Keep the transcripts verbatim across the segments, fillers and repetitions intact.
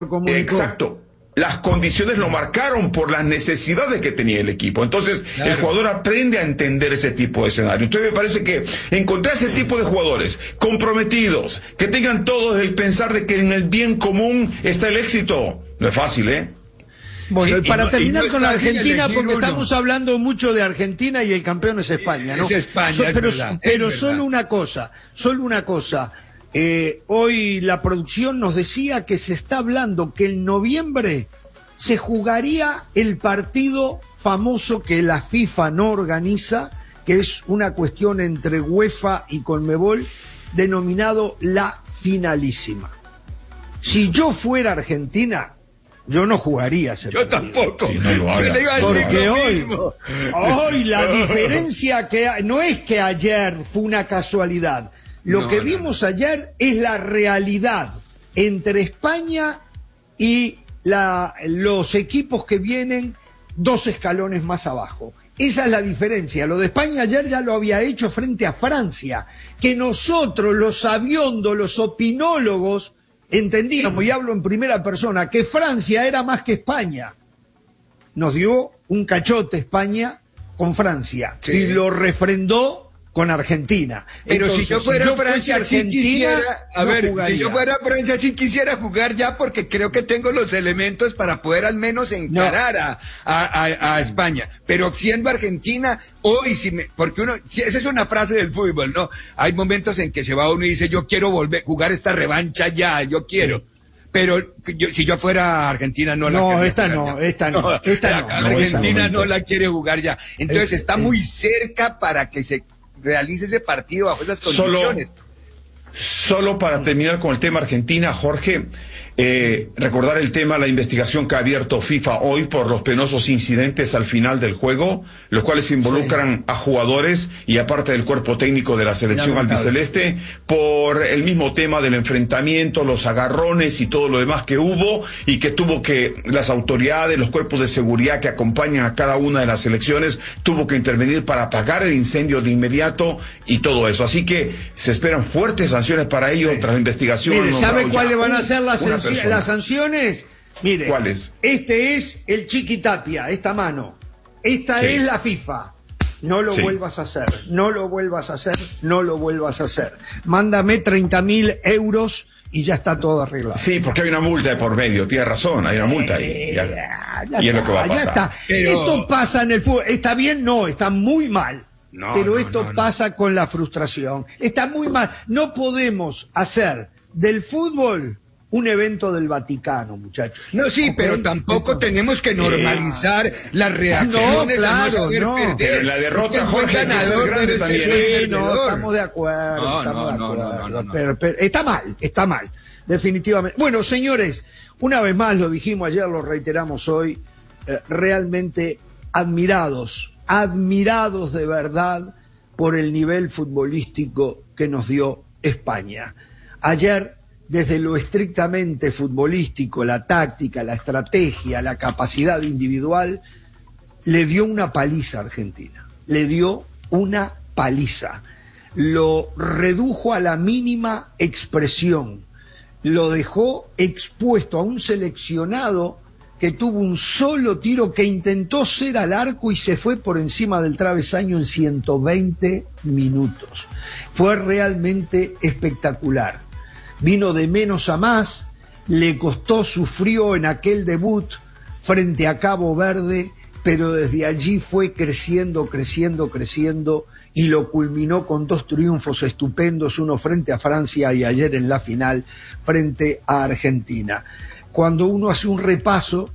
comunicó. Exacto. Las condiciones lo marcaron por las necesidades que tenía el equipo. Entonces, claro, el jugador aprende a entender ese tipo de escenario. Entonces, me parece que encontrar ese tipo de jugadores comprometidos, que tengan todos el pensar de que en el bien común está el éxito, no es fácil, ¿eh? Bueno, Sí, y para y no, terminar y no con la Argentina, porque uno. estamos hablando mucho de Argentina y el campeón es España, ¿no? Es España, so, es pero verdad, pero es solo verdad. una cosa, solo una cosa. Eh, hoy la producción nos decía que se está hablando que en noviembre se jugaría el partido famoso que la FIFA no organiza, que es una cuestión entre UEFA y Conmebol, denominado la finalísima. Si yo fuera Argentina, yo no jugaría ese Yo partido. tampoco. Sí, no lo haga. Yo le iba a decir Porque lo hoy, mismo. hoy la diferencia que hay, no es que ayer fue una casualidad. Lo No, que no, vimos ayer es la realidad entre España y la, los equipos que vienen dos escalones más abajo. Esa es la diferencia. Lo de España ayer ya lo había hecho frente a Francia. Que nosotros, los sabiondos, los opinólogos, entendíamos, y hablo en primera persona, que Francia era más que España. Nos dio un cachote España con Francia. Sí. Y lo refrendó con Argentina. Pero Entonces, si yo fuera si yo Francia, fuese sí Argentina, quisiera, a no ver, jugaría. si yo fuera Francia, sí quisiera jugar ya, porque creo que tengo los elementos para poder al menos encarar no. a, a, a, a España. Pero siendo Argentina, hoy si me, porque uno, si, esa es una frase del fútbol, ¿no? Hay momentos en que se va uno y dice, yo quiero volver, jugar esta revancha ya, yo quiero. Sí. Pero yo, si yo fuera Argentina no la no, esta no, ya. esta no, no, esta no, Argentina no, no la quiere jugar ya. Entonces está muy cerca para que se realice ese partido bajo esas condiciones. Solo, solo para terminar con el tema Argentina, Jorge, eh, recordar el tema, la investigación que ha abierto FIFA hoy por los penosos incidentes al final del juego, los cuales involucran sí. a jugadores y aparte del cuerpo técnico de la selección albiceleste, por el mismo tema del enfrentamiento, los agarrones y todo lo demás que hubo y que tuvo que las autoridades, los cuerpos de seguridad que acompañan a cada una de las selecciones, tuvo que intervenir para apagar el incendio de inmediato y todo eso. Así que se esperan fuertes sanciones para ello sí. tras la investigación. Mire, ¿sabe cuáles van a ser las sanciones? Las sanciones, mire, ¿cuáles? Este es el Chiquitapia, esta mano. Esta sí. es la FIFA. No lo sí. vuelvas a hacer, no lo vuelvas a hacer, no lo vuelvas a hacer. Mándame treinta mil euros y ya está todo arreglado. Sí, porque hay una multa de por medio, tiene razón, hay una multa ahí. Eh, ya, ya y es lo que va a pasar. Está. Pero... Esto pasa en el fútbol. ¿Está bien? No, está muy mal. No, pero no, esto no, pasa no. con la frustración. Está muy mal. No podemos hacer del fútbol un evento del Vaticano, muchachos. No, sí, ¿okay? Pero tampoco Entonces, tenemos que normalizar eh, las reacciones no, claro, a no saber no. perder. Pero en la derrota, es que Jorge, ganador, grande también. Sí, no, estamos de acuerdo, no, estamos no, de acuerdo. No, no, no, pero, pero está mal, está mal, definitivamente. Bueno, señores, una vez más, lo dijimos ayer, lo reiteramos hoy, eh, realmente admirados, admirados de verdad por el nivel futbolístico que nos dio España. Ayer, desde lo estrictamente futbolístico, la táctica, la estrategia, la capacidad individual, le dio una paliza a Argentina. Le dio una paliza. Lo redujo a la mínima expresión. Lo dejó expuesto a un seleccionado que tuvo un solo tiro, que intentó ser al arco y se fue por encima del travesaño en ciento veinte minutos. Fue realmente espectacular. Vino de menos a más, le costó, sufrió en aquel debut frente a Cabo Verde, pero desde allí fue creciendo, creciendo, creciendo y lo culminó con dos triunfos estupendos, uno frente a Francia y ayer en la final frente a Argentina. Cuando uno hace un repaso,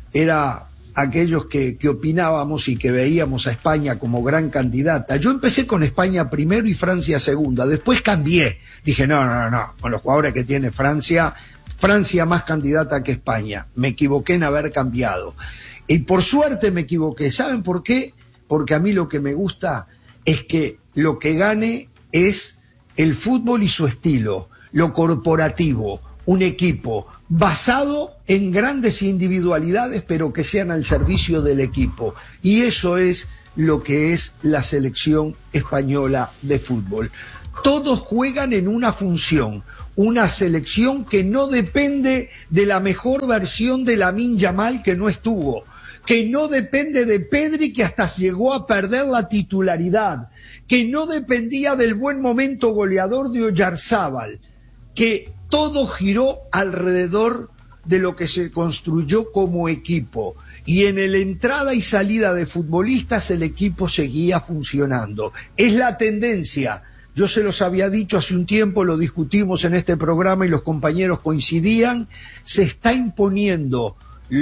era aquellos que, que opinábamos y que veíamos a España como gran candidata. Yo empecé con España primero y Francia segunda, después cambié. Dije, no, no, no, con los jugadores que tiene Francia, Francia más candidata que España. Me equivoqué en haber cambiado. Y por suerte me equivoqué. ¿Saben por qué? Porque a mí lo que me gusta es que lo que gane es el fútbol y su estilo, lo corporativo, un equipo basado en grandes individualidades, pero que sean al servicio del equipo. Y eso es lo que es la selección española de fútbol. Todos juegan en una función. una selección que no depende de la mejor versión de Lamine Yamal, que no estuvo, que no depende de Pedri, que hasta llegó a perder la titularidad, que no dependía del buen momento goleador de Oyarzábal, que todo giró alrededor de lo que se construyó como equipo. Y en el entrada y salida de futbolistas el equipo seguía funcionando. Es la tendencia. Yo se los había dicho hace un tiempo, lo discutimos en este programa y los compañeros coincidían. Se está imponiendo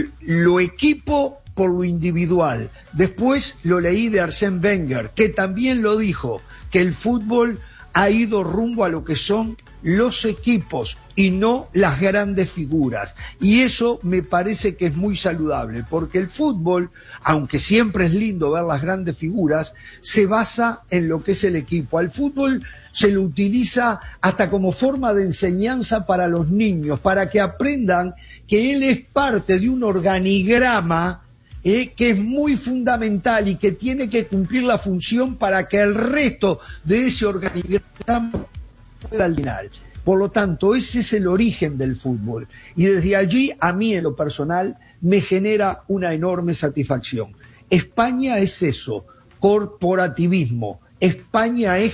lo equipo por lo individual. Después lo leí de Arsène Wenger, que también lo dijo, que el fútbol ha ido rumbo a lo que son los equipos y no las grandes figuras. Y eso me parece que es muy saludable, porque el fútbol, aunque siempre es lindo ver las grandes figuras, se basa en lo que es el equipo. Al fútbol se lo utiliza hasta como forma de enseñanza para los niños, para que aprendan que él es parte de un organigrama Eh, que es muy fundamental y que tiene que cumplir la función para que el resto de ese organigrama pueda al final. Por lo tanto, ese es el origen del fútbol. Y desde allí, a mí en lo personal, me genera una enorme satisfacción. España es eso, corporativismo. España es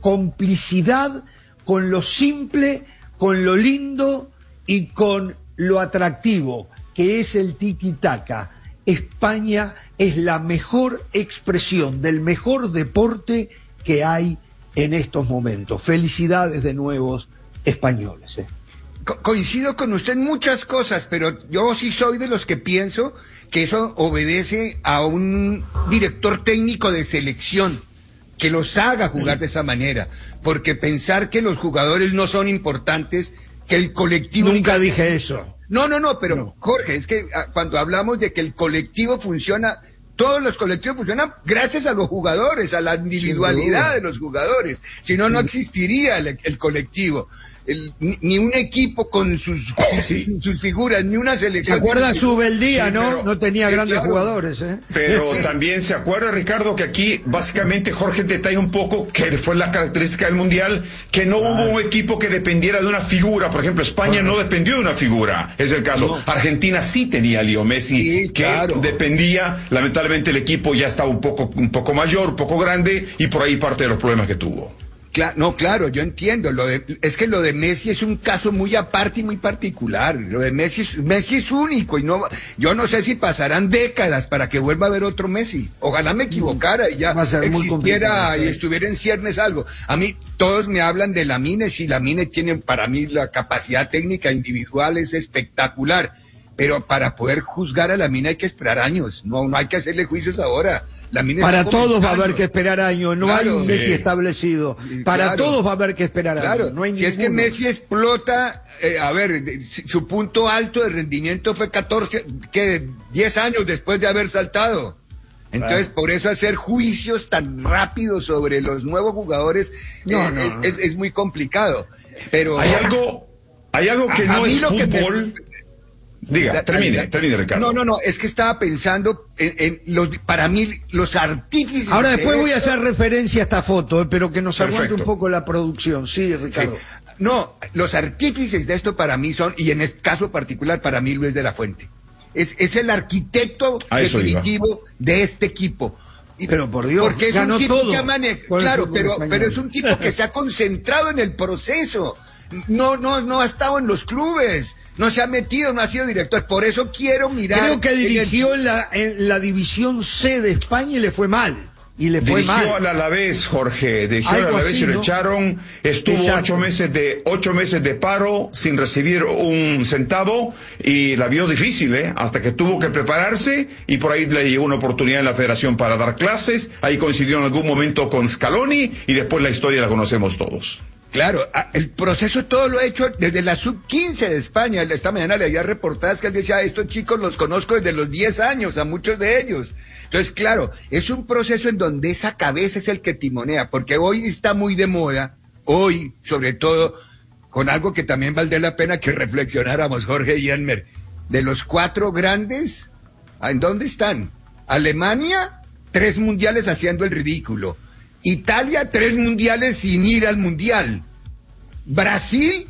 complicidad con lo simple, con lo lindo y con lo atractivo, que es el tiki-taka. España es la mejor expresión del mejor deporte que hay en estos momentos. Felicidades de nuevo, españoles. ¿eh? Co- coincido con usted en muchas cosas, pero yo sí soy de los que pienso que eso obedece a un director técnico de selección que los haga jugar de esa manera, porque pensar que los jugadores no son importantes, que el colectivo... Nunca dije eso. No, no, no, pero no. Jorge, es que a, cuando hablamos de que el colectivo funciona, todos los colectivos funcionan gracias a los jugadores, a la individualidad de los jugadores. Si no, no existiría el, el colectivo. El, ni, ni un equipo con sus, sí. sus figuras, ni una selección. ¿Se acuerda Subeldía, sí, no? Pero, no tenía eh, grandes claro. jugadores, ¿eh? Pero sí. También se acuerda, Ricardo, que aquí básicamente Jorge detalla un poco que fue la característica del Mundial, que no ah. hubo un equipo que dependiera de una figura. Por ejemplo, España no dependió de una figura, es el caso. No. Argentina sí tenía a Leo Messi, sí, que claro. dependía. Lamentablemente el equipo ya estaba un poco, un poco mayor, un poco grande, y por ahí parte de los problemas que tuvo. Claro, no, claro, yo entiendo. Lo de, es que lo de Messi es un caso muy aparte y muy particular. Lo de Messi es, Messi es único y no, yo no sé si pasarán décadas para que vuelva a haber otro Messi. Ojalá me equivocara y ya existiera y estuviera en ciernes algo. A mí todos me hablan de Lamine, si Lamine tiene para mí la capacidad técnica individual es espectacular. Pero para poder juzgar a Lamine hay que esperar años, no, no hay que hacerle juicios ahora. Lamine para todos va a haber que esperar años, no claro, hay un Messi sí. establecido. Para claro, todos va a haber que esperar claro, años. No hay si ninguno. Es que Messi explota, eh, a ver, su punto alto de rendimiento fue catorce, que diez años después de haber saltado. Entonces, claro. por eso hacer juicios tan rápidos sobre los nuevos jugadores no, eh, no, es, no. Es, es muy complicado. Pero hay algo, hay algo que a, no a es fútbol. Me... Diga, termine, termine, Ricardo. No, no, no, es que estaba pensando en, en los, para mí, los artífices. Ahora después de voy a hacer referencia a esta foto, pero que nos Perfecto. aguante un poco la producción. Sí, Ricardo. Sí. No, los artífices de esto para mí son, y en este caso particular, para mí Luis de la Fuente. Es, es el arquitecto definitivo de este equipo. Y, pero por Dios, porque es ganó un tipo todo que maneja, claro, pero, pero es un tipo que se ha concentrado en el proceso. No, no, no ha estado en los clubes, no se ha metido, no ha sido director, por eso quiero mirar. Creo que dirigió en, el... en, la, en la división C de España y le fue mal. Y le fue dirigió mal. al Alavés, Jorge, dirigió al Alavés y lo ¿no? echaron, estuvo Exacto. ocho meses de, ocho meses de paro sin recibir un centavo y la vio difícil, eh, hasta que tuvo que prepararse y por ahí le llegó una oportunidad en la federación para dar clases, ahí coincidió en algún momento con Scaloni y después la historia la conocemos todos. Claro, el proceso todo lo he hecho desde la sub quince de España. Esta mañana leía reportajes que él decía, estos chicos los conozco desde los diez años, a muchos de ellos. Entonces, claro, es un proceso en donde esa cabeza es el que timonea, porque hoy está muy de moda, hoy, sobre todo, con algo que también valdría la pena que reflexionáramos, Jorge y Elmer, de los cuatro grandes, ¿en dónde están? Alemania, tres mundiales haciendo el ridículo. Italia, tres mundiales sin ir al mundial. Brasil,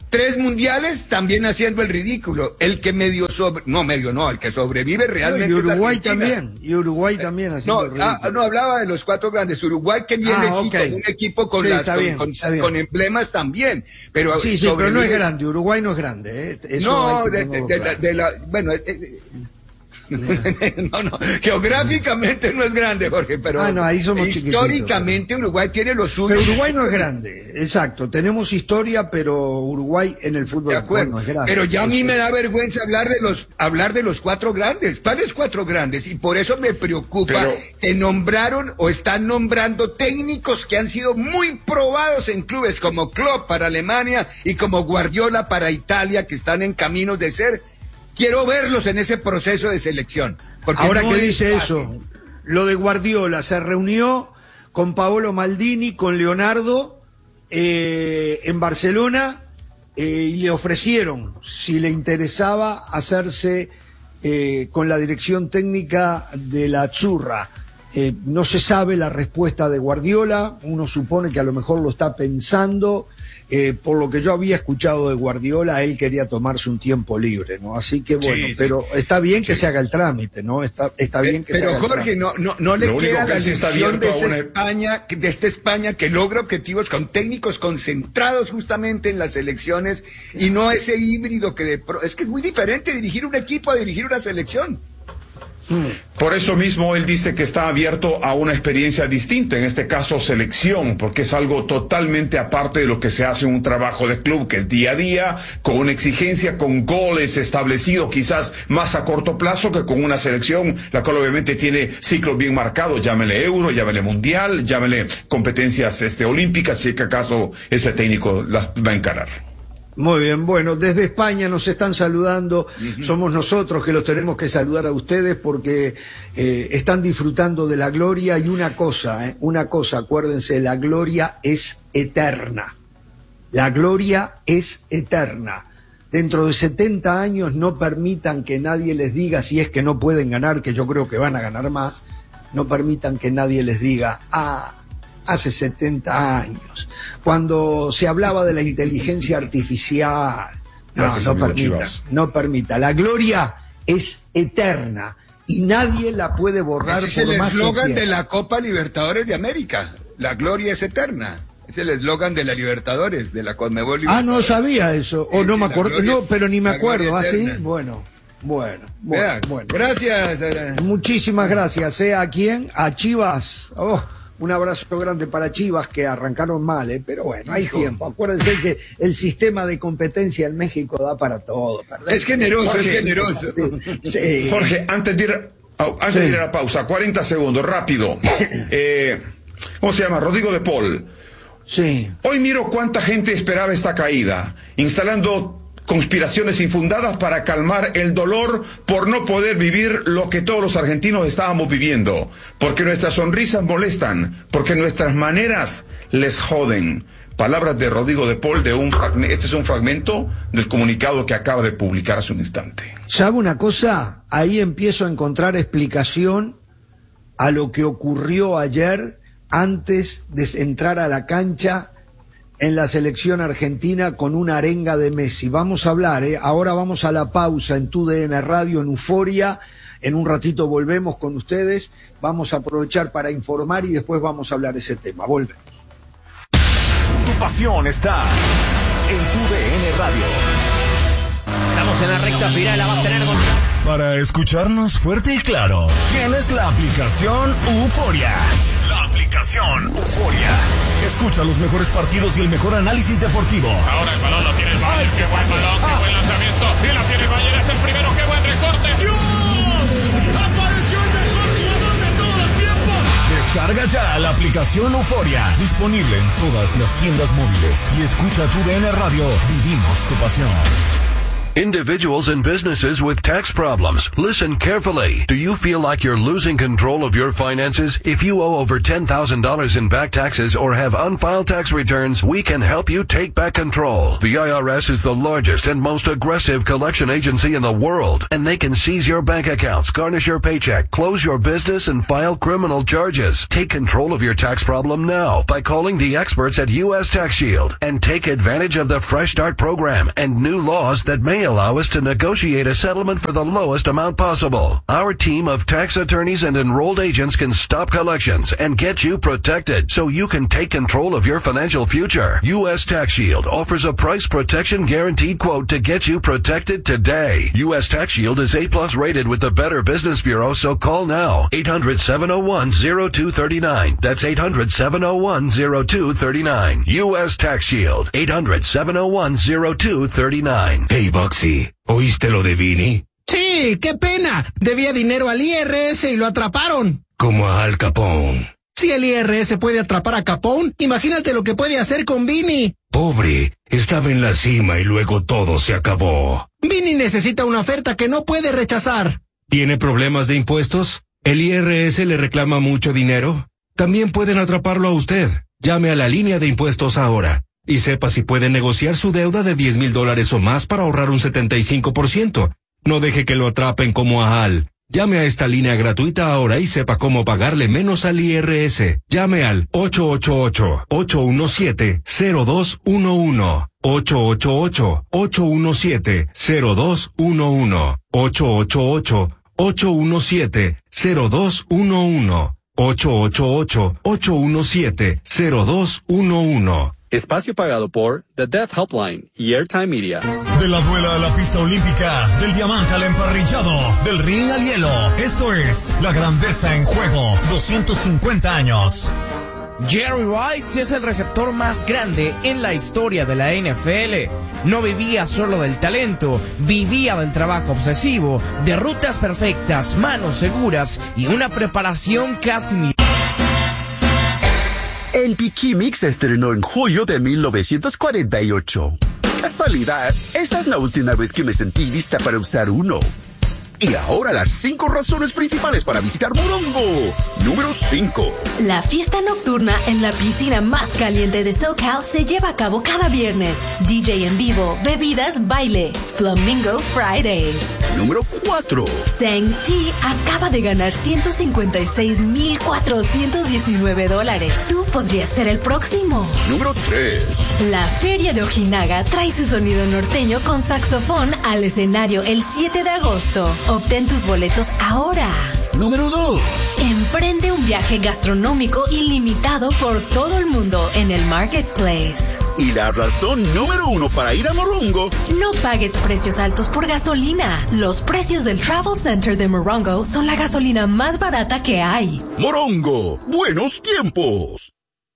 tres mundiales también haciendo el ridículo. El que medio sobre, no medio no, el que sobrevive realmente. No, y Uruguay es también, y Uruguay también haciendo no, el ridículo. Ah, no, hablaba de los cuatro grandes. Uruguay que viene Ah, sí, okay. con un equipo con, Sí, las, está con, bien, con, está bien. con emblemas también. Pero Sí, sí, pero no es sobrevive- grande, Uruguay no es grande. ¿eh? Eso No, hay que de, tenerlo de- de la, claro. de la, bueno, eh, eh, no, no, geográficamente no es grande, Jorge, pero Ah, no, ahí somos históricamente Uruguay tiene lo suyo. Pero Uruguay no es grande, exacto. Tenemos historia, pero Uruguay en el fútbol De acuerdo, no es grande. pero ya a mí Eso. me da vergüenza hablar de los hablar de los cuatro grandes. ¿Cuáles cuatro grandes? Y por eso me preocupa Pero- que nombraron o están nombrando técnicos que han sido muy probados en clubes como Klopp para Alemania y como Guardiola para Italia, que están en caminos de ser. Quiero verlos en ese proceso de selección. Porque Ahora no que es dice fácil. eso, lo de Guardiola, se reunió con Paolo Maldini, con Leonardo, eh, en Barcelona, eh, y le ofrecieron, si le interesaba, hacerse eh, con la dirección técnica de la Azzurra. Eh, no se sabe la respuesta de Guardiola, uno supone que a lo mejor lo está pensando. Eh, por lo que yo había escuchado de Guardiola, él quería tomarse un tiempo libre, ¿no? Así que bueno, Sí, sí. pero está bien que se haga el trámite, ¿no? Está, está bien que se Pero haga el Jorge, trámite. no, no, no le Lo único queda que la él sí está lección de abierto a esta una- España, de esta España que logra objetivos con técnicos concentrados justamente en las elecciones y no ese híbrido que de pro- es que es muy diferente dirigir un equipo a dirigir una selección. Por eso mismo él dice que está abierto a una experiencia distinta, en este caso selección, porque es algo totalmente aparte de lo que se hace en un trabajo de club, que es día a día, con una exigencia, con goles establecidos quizás más a corto plazo que con una selección, la cual obviamente tiene ciclos bien marcados, llámele Euro, llámele Mundial, llámele competencias este, olímpicas, si es que acaso ese técnico las va a encarar. Muy bien, bueno, desde España nos están saludando, uh-huh. Somos nosotros que los tenemos que saludar a ustedes porque eh, están disfrutando de la gloria y una cosa, eh, una cosa, acuérdense, la gloria es eterna, la gloria es eterna. Dentro de setenta años no permitan que nadie les diga, si es que no pueden ganar, que yo creo que van a ganar más, no permitan que nadie les diga, ah, hace setenta años, cuando se hablaba de la inteligencia artificial. No, Gracias, no amigo permita, Chivas. no permita. La gloria es eterna y nadie la puede borrar. Ese es por el más que eslogan de quiera. la Copa Libertadores de América. La gloria es eterna. Es el eslogan de la Libertadores, de la Conmebol Ah, Libertadores. no sabía eso, o Sí, no sí, me la acuerdo, gloria- no, pero ni me la acuerdo, gloria ¿ah, sí? eterna. Bueno, bueno, bueno, Vea, bueno. Gracias. eh, Muchísimas gracias, ¿eh? ¿A quién? A Chivas. Oh, un abrazo grande para Chivas que arrancaron mal, ¿eh? Pero bueno, hay Hijo. tiempo. Acuérdense que el sistema de competencia en México da para todo. ¿verdad? Es generoso, Jorge, es generoso. Sí. Jorge, antes de ir, oh, antes Sí. de ir a la pausa, cuarenta segundos, rápido. Eh, ¿Cómo se llama? Rodrigo de Paul. Sí. Hoy miro cuánta gente esperaba esta caída, instalando conspiraciones infundadas para calmar el dolor por no poder vivir lo que todos los argentinos estábamos viviendo, porque nuestras sonrisas molestan, porque nuestras maneras les joden. Palabras de Rodrigo de Paul, de un fragmento, este es un fragmento del comunicado que acaba de publicar hace un instante. ¿Sabe una cosa? Ahí empiezo a encontrar explicación a lo que ocurrió ayer antes de entrar a la cancha en la selección argentina con una arenga de Messi. Vamos a hablar, ¿eh? Ahora vamos a la pausa en Tu D N Radio, en Euforia. En un ratito volvemos con ustedes. Vamos a aprovechar para informar y después vamos a hablar ese tema. Volvemos. Tu pasión está en Tu D N Radio. Estamos en la recta final, la va a tener con... Para escucharnos fuerte y claro, tienes la aplicación Euforia. La aplicación Euforia. Escucha los mejores partidos y el mejor análisis deportivo. Ahora el balón lo tiene el Bayern, qué buen balón, qué buen lanzamiento. Y la tiene el Bayern, es el primero, qué buen recorte. ¡Dios! ¡Apareció el mejor jugador de todos los tiempos! Descarga ya la aplicación Euforia. Disponible en todas las tiendas móviles. Y escucha Tu D N Radio. Vivimos tu pasión. Individuals and businesses with tax problems, listen carefully. Do you feel like you're losing control of your finances? If you owe over ten thousand dollars in back taxes or have unfiled tax returns, we can help you take back control. The I R S is the largest and most aggressive collection agency in the world, and they can seize your bank accounts, garnish your paycheck, close your business, and file criminal charges. Take control of your tax problem now by calling the experts at U S Tax Shield and take advantage of the Fresh Start program and new laws that may allow us to negotiate a settlement for the lowest amount possible. Our team of tax attorneys and enrolled agents can stop collections and get you protected so you can take control of your financial future. U S Tax Shield offers a price protection guaranteed quote to get you protected today. U S Tax Shield is A plus rated with the Better Business Bureau, so call now. eight hundred, seven oh one, oh two three nine. That's eight hundred, seven oh one, oh two three nine. U S Tax Shield. eight hundred, seven oh one, oh two three nine. Hey, Boxy, ¿oíste lo de Vini? Sí, qué pena. Debía dinero al I R S y lo atraparon. Como a Al Capone. Si el I R S puede atrapar a Capone, imagínate lo que puede hacer con Vini. Pobre, estaba en la cima y luego todo se acabó. Vini necesita una oferta que no puede rechazar. ¿Tiene problemas de impuestos? ¿El I R S le reclama mucho dinero? También pueden atraparlo a usted. Llame a la línea de impuestos ahora y sepa si puede negociar su deuda de diez mil dólares o más para ahorrar un setenta y cinco por ciento. No deje que lo atrapen como a Al. Llame a esta línea gratuita ahora y sepa cómo pagarle menos al I R S. Llame al ocho ocho ocho, ocho uno siete, cero dos uno uno. ocho ocho ocho, ocho uno siete, cero dos uno uno. ocho ocho ocho, ocho uno siete, cero dos uno uno. ocho ocho ocho, ocho uno siete, cero dos uno uno. Espacio pagado por The Death Helpline y Airtime Media. De la duela a la pista olímpica, del diamante al emparrillado, del ring al hielo. Esto es La Grandeza en Juego, doscientos cincuenta años. Jerry Rice es el receptor más grande en la historia de la N F L. No vivía solo del talento, vivía del trabajo obsesivo, de rutas perfectas, manos seguras y una preparación casi militar. El Piquimix se estrenó en julio de mil novecientos cuarenta y ocho. Casualidad, esta es la última vez que me sentí lista para usar uno. Y ahora las cinco razones principales para visitar Morongo. Número cinco. La fiesta nocturna en la piscina más caliente de SoCal se lleva a cabo cada viernes. D J en vivo, bebidas, baile. Flamingo Fridays. Número cuatro. Sang T acaba de ganar ciento cincuenta y seis mil cuatrocientos diecinueve dólares. Tú podrías ser el próximo. Número tres. La Feria de Ojinaga trae su sonido norteño con saxofón al escenario el siete de agosto. Obtén tus boletos ahora. Número dos. Emprende un viaje gastronómico ilimitado por todo el mundo en el Marketplace. Y la razón número uno para ir a Morongo. No pagues precios altos por gasolina. Los precios del Travel Center de Morongo son la gasolina más barata que hay. Morongo, buenos tiempos.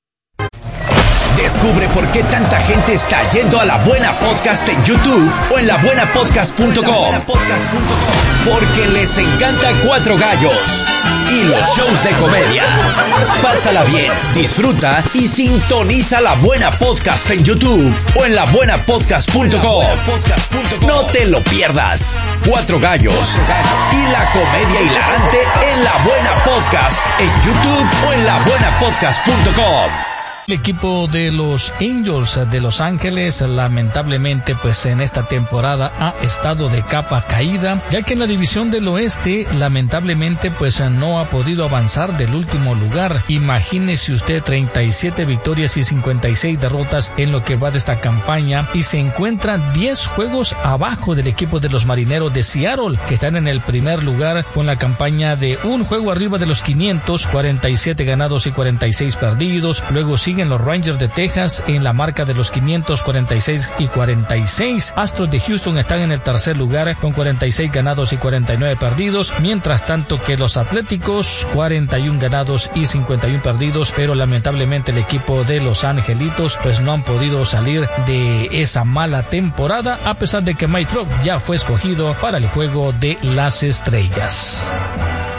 Descubre por qué tanta gente está yendo a La Buena Podcast en YouTube o en la buena podcast punto com. Porque les encanta Cuatro Gallos y los shows de comedia. Pásala bien, disfruta y sintoniza La Buena Podcast en YouTube o en la buena podcast punto com. No te lo pierdas. Cuatro Gallos y la comedia hilarante en La Buena Podcast en YouTube o en la buena podcast punto com. El equipo de los Angels de Los Ángeles lamentablemente pues en esta temporada ha estado de capa caída, ya que en la división del oeste lamentablemente pues no ha podido avanzar del último lugar. Imagínese usted treinta y siete victorias y cincuenta y seis derrotas en lo que va de esta campaña y se encuentra diez juegos abajo del equipo de los Marineros de Seattle, que están en el primer lugar con la campaña de un juego arriba de los quinientos, cuarenta y siete ganados y cuarenta y seis perdidos. Luego siguen los Rangers de Texas en la marca de los quinientos, cuarenta y seis y cuarenta y seis. Astros de Houston están en el tercer lugar con cuarenta y seis ganados y cuarenta y nueve perdidos, mientras tanto que los Atléticos cuarenta y uno ganados y cincuenta y uno perdidos, pero lamentablemente el equipo de Los Angelitos pues no han podido salir de esa mala temporada, a pesar de que Mike Trout ya fue escogido para el juego de las estrellas.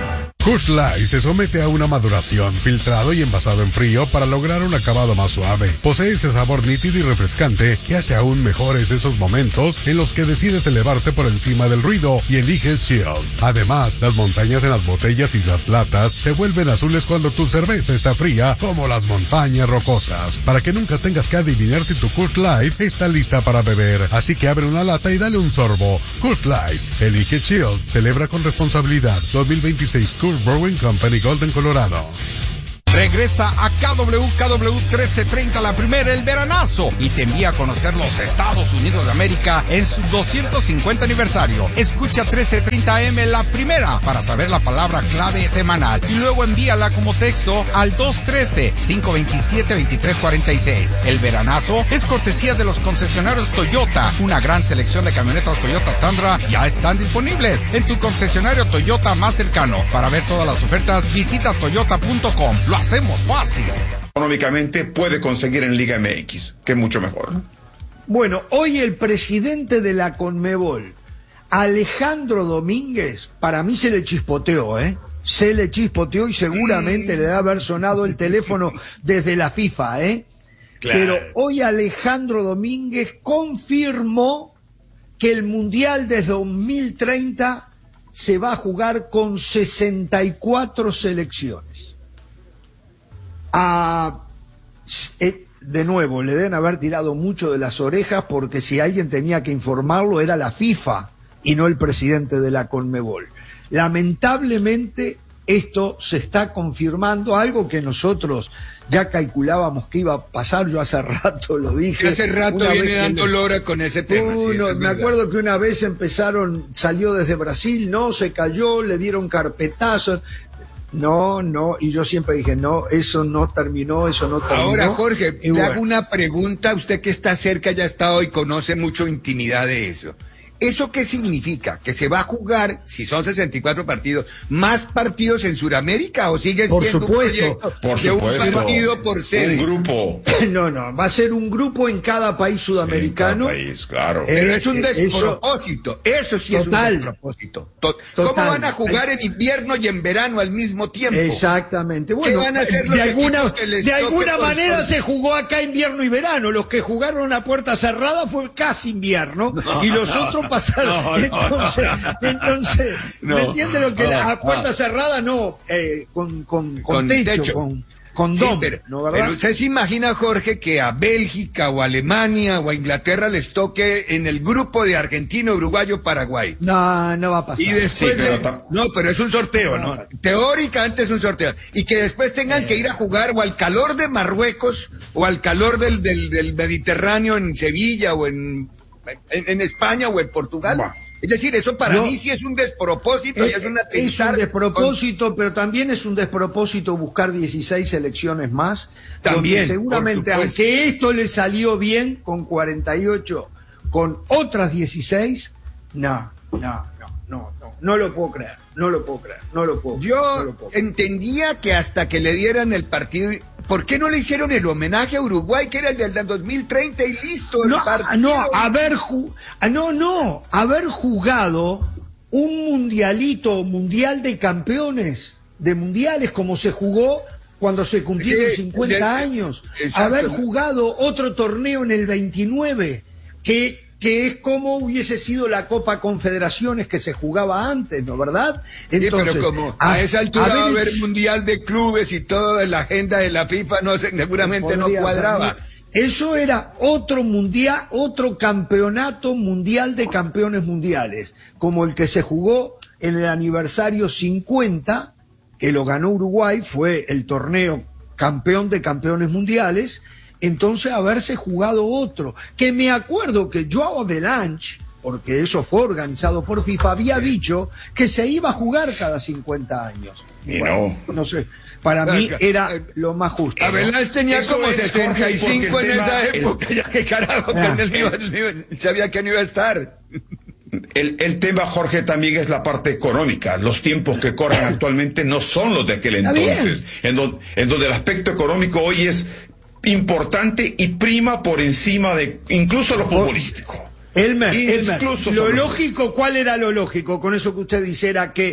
Coors Light se somete a una maduración, filtrado y envasado en frío para lograr un acabado más suave. Posee ese sabor nítido y refrescante que hace aún mejores esos momentos en los que decides elevarte por encima del ruido y eliges chill. Además, las montañas en las botellas y las latas se vuelven azules cuando tu cerveza está fría, como las montañas rocosas, para que nunca tengas que adivinar si tu Coors Light está lista para beber. Así que abre una lata y dale un sorbo. Coors Light, elige chill, celebra con responsabilidad. dos mil veintiséis Coors Brewing Company, Golden, Colorado. Regresa a K W K W trece treinta, la primera, el veranazo, y te envía a conocer los Estados Unidos de América en su doscientos cincuenta aniversario. Escucha trece treinta A M, la primera, para saber la palabra clave semanal, y luego envíala como texto al dos uno tres, cinco dos siete, dos tres cuatro seis. El veranazo es cortesía de los concesionarios Toyota. Una gran selección de camionetas Toyota Tundra ya están disponibles en tu concesionario Toyota más cercano. Para ver todas las ofertas, visita toyota punto com. Lo hacemos fácil. Económicamente puede conseguir en Liga M X, que es mucho mejor. Bueno, hoy el presidente de la Conmebol, Alejandro Domínguez, para mí se le chispoteó, ¿eh? Se le chispoteó y seguramente le debe haber sonado el teléfono desde la FIFA, ¿eh? Claro. Pero hoy Alejandro Domínguez confirmó que el Mundial desde dos mil treinta se va a jugar con sesenta y cuatro selecciones. Ah, eh, de nuevo, le deben haber tirado mucho de las orejas, porque si alguien tenía que informarlo era la FIFA y no el presidente de la Conmebol. Lamentablemente esto se está confirmando, algo que nosotros ya calculábamos que iba a pasar. Yo hace rato lo dije. Hace rato viene dando le... lora con ese tema. Uno, sí, me verdad. acuerdo que una vez empezaron, salió desde Brasil, no, se cayó, le dieron carpetazos. No, no, y yo siempre dije, no, eso no terminó, eso no terminó. Ahora, Jorge, y le bueno. hago una pregunta, usted que está cerca, ya ha estado y conoce mucho intimidad de eso. ¿Eso qué significa? ¿Que se va a jugar, si son sesenta y cuatro partidos, más partidos en Sudamérica, o sigue Por siendo supuesto, un proyecto por de supuesto. un partido por sede? Un grupo. No, no, va a ser un grupo en cada país sudamericano. En cada país, claro. Pero es un Eh, despropósito, eso, eso sí Total. es un despropósito. To- ¿Cómo Total. van a jugar en invierno y en verano al mismo tiempo? Exactamente. Bueno, ¿Qué van a hacer los de alguna, equipos que les de toque alguna por- manera por- se jugó acá invierno y verano. Los que jugaron a puerta cerrada fue casi invierno, No, y los no, otros pasaron. no, no, entonces, no, entonces no, ¿me entiende lo que no, la, a no. puerta cerrada no, eh, con, con, con, Con techo, techo. con, con Sí, dom, pero, ¿no, verdad? pero usted se imagina, Jorge, que a Bélgica o a Alemania o a Inglaterra les toque en el grupo de Argentina, Uruguay o Paraguay. No, no va a pasar. Y después, Sí, pero de- tam- no, pero es un sorteo, ¿no? Teóricamente es un sorteo. Y que después tengan que ir a jugar o al calor de Marruecos o al calor del, del, del Mediterráneo en Sevilla o en, en, en España o en Portugal. Bah. Es decir, eso para No. mí sí es un despropósito y Es, es un es atentar un despropósito, pero también es un despropósito buscar dieciséis selecciones más. También, donde seguramente, por supuesto. aunque esto le salió bien con cuarenta y ocho, con otras dieciséis, no, no, no, no, no, no lo puedo creer, no lo puedo creer, no lo puedo creer. no Yo lo puedo creer. entendía que hasta que le dieran el partido, ¿por qué no le hicieron el homenaje a Uruguay, que era el del dos mil treinta y listo? El No, partido? no, haber ju- ah, no, no, haber jugado un mundialito, mundial de campeones, de mundiales, como se jugó cuando se cumplieron Sí, cincuenta del- años, exacto. haber jugado otro torneo en el veintinueve, que que es como hubiese sido la Copa Confederaciones que se jugaba antes, ¿no verdad? Entonces, sí, pero como a, a- esa altura haber va a haber hecho- mundial de clubes y toda la agenda de la FIFA no se- seguramente no Podría cuadraba. ser. Eso era otro mundial, otro campeonato mundial de campeones mundiales, como el que se jugó en el aniversario cincuenta, que lo ganó Uruguay, fue el torneo campeón de campeones mundiales. Entonces haberse jugado otro, que me acuerdo que Joao Avalanche, porque eso fue organizado por FIFA, había dicho que se iba a jugar cada cincuenta años. Y Bueno, no sé, para mí era lo más justo. Avalanche tenía Eso como es, sesenta y cinco porque el en tema- esa el- época, ya que carajo, Ah. con él iba- iba- sabía que no iba a estar. El, el tema, Jorge, también es la parte económica. Los tiempos que corren actualmente no son los de aquel Está bien. entonces, en, don- en donde el aspecto económico hoy es importante y prima por encima de incluso lo futbolístico. Elmer, Elmer, Incluso lo sobre- lógico, ¿cuál era lo lógico con eso que usted dice? Era que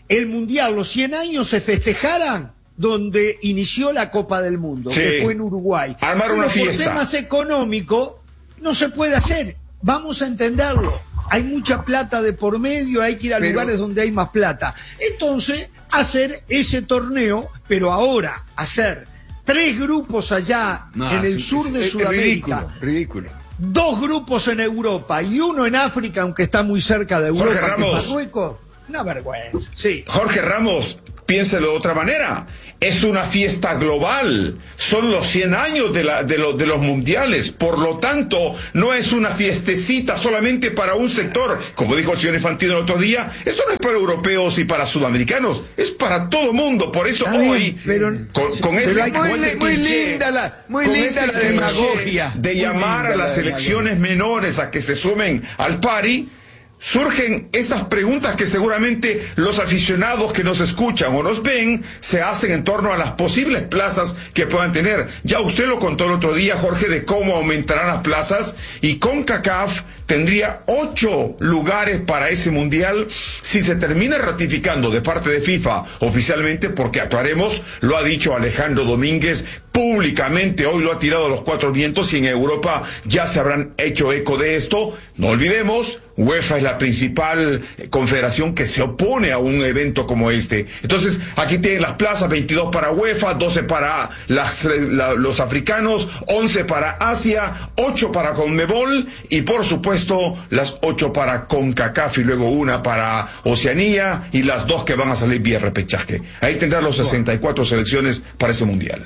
el Mundial, los cien años se festejaran donde inició la Copa del Mundo, sí, que fue en Uruguay. Armar una Pero fiesta. por temas económicos no se puede hacer. Vamos a entenderlo. Hay mucha plata de por medio, hay que ir a Pero... lugares donde hay más plata. Entonces, hacer ese torneo, pero ahora hacer tres grupos allá No, en el es, sur de es, Sudamérica. Es ridículo, ridículo. Dos grupos en Europa y uno en África, aunque está muy cerca de Europa, Jorge Ramos. que es Marruecos. Una vergüenza, sí. Jorge Ramos, piénselo de otra manera. Es una fiesta global. Son los cien años de, la, de, lo, de los mundiales. Por lo tanto, no es una fiestecita solamente para un sector. Como dijo el señor Infantino el otro día, esto no es para europeos y para sudamericanos. Es para todo mundo. Por eso Está hoy, bien, pero, con, con pero ese, hay- con Muy, ese muy cliché, linda la, muy con linda ese la cliché demagogia. de Muy llamar linda a la las selecciones menores a que se sumen al party, surgen esas preguntas que seguramente los aficionados que nos escuchan o nos ven se hacen en torno a las posibles plazas que puedan tener. Ya usted lo contó el otro día, Jorge, de cómo aumentarán las plazas, y CONCACAF tendría ocho lugares para ese mundial si se termina ratificando de parte de FIFA oficialmente, porque aclaremos, lo ha dicho Alejandro Domínguez públicamente, hoy lo ha tirado a los cuatro vientos, y en Europa ya se habrán hecho eco de esto. No olvidemos, UEFA es la principal confederación que se opone a un evento como este. Entonces, aquí tienen las plazas: veintidós para UEFA, doce para las, la, los africanos, once para Asia, ocho para CONMEBOL, y por supuesto las ocho para CONCACAF, y luego una para Oceanía, y las dos que van a salir vía repechaje. Ahí tendrán los sesenta y cuatro selecciones para ese mundial.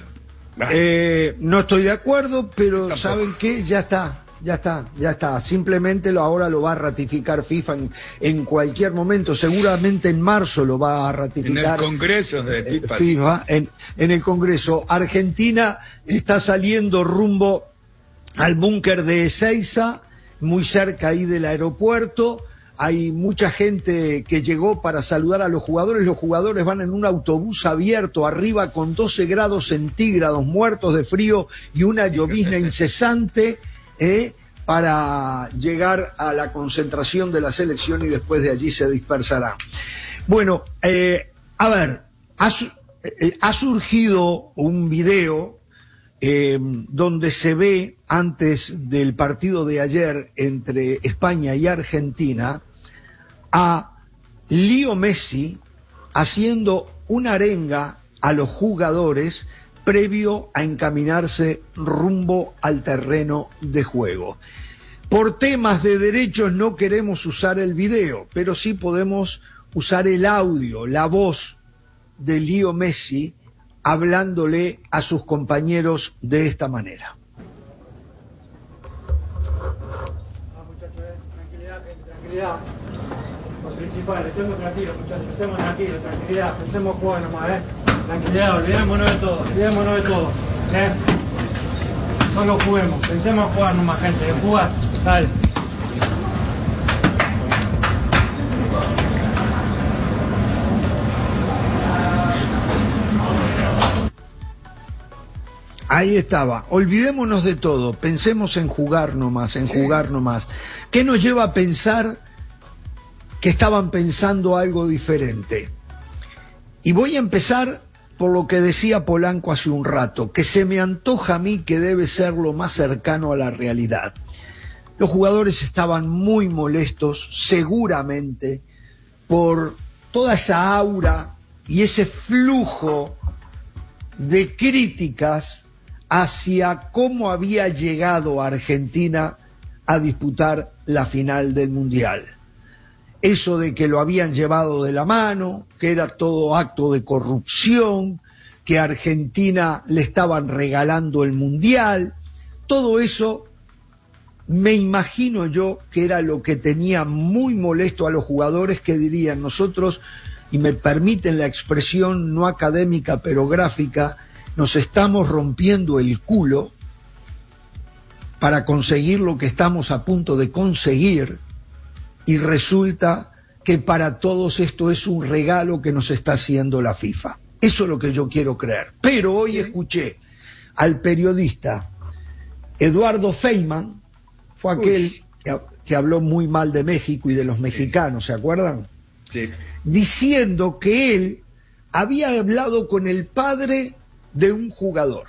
Eh, no estoy de acuerdo, pero Tampoco. ¿saben qué? Ya está. Ya está, ya está. Simplemente lo, ahora lo va a ratificar FIFA en, en cualquier momento. Seguramente en marzo lo va a ratificar. En el Congreso de FIFA. FIFA en, en el Congreso. Argentina está saliendo rumbo al búnker de Ezeiza, muy cerca ahí del aeropuerto. Hay mucha gente que llegó para saludar a los jugadores. Los jugadores van en un autobús abierto arriba con doce grados centígrados, muertos de frío y una llovizna incesante. Eh, para llegar a la concentración de la selección, y después de allí se dispersarán. Bueno, eh, a ver, ha, eh, ha surgido un video eh, donde se ve, antes del partido de ayer entre España y Argentina, a Leo Messi haciendo una arenga a los jugadores previo a encaminarse rumbo al terreno de juego. Por temas de derechos no queremos usar el video, pero sí podemos usar el audio, la voz de Leo Messi hablándole a sus compañeros de esta manera. Ah, muchachos, tranquilidad, tranquilidad. Lo principal, estemos tranquilos, muchachos, estemos tranquilos, tranquilidad, pensemos jugar nomás, ¿eh? Tranquilidad, olvidémonos de todo, olvidémonos de todo, ¿eh? Solo juguemos, pensemos en jugar nomás, gente, en jugar, dale. Ahí estaba, olvidémonos de todo, pensemos en jugar nomás, en jugar nomás. ¿Qué nos lleva a pensar que estaban pensando algo diferente? Y voy a empezar por lo que decía Polanco hace un rato, que se me antoja a mí que debe ser lo más cercano a la realidad. Los jugadores estaban muy molestos, seguramente, por toda esa aura y ese flujo de críticas hacia cómo había llegado Argentina a disputar la final del Mundial. Eso de que lo habían llevado de la mano, que era todo acto de corrupción, que a Argentina le estaban regalando el Mundial, todo eso me imagino yo que era lo que tenía muy molesto a los jugadores, que dirían: nosotros, y me permiten la expresión no académica pero gráfica, nos estamos rompiendo el culo para conseguir lo que estamos a punto de conseguir, y resulta que para todos esto es un regalo que nos está haciendo la FIFA. Eso es lo que yo quiero creer. Pero hoy escuché al periodista Eduardo Feynman, fue aquel que, que habló muy mal de México y de los mexicanos, ¿se acuerdan? sí. diciendo que él había hablado con el padre de un jugador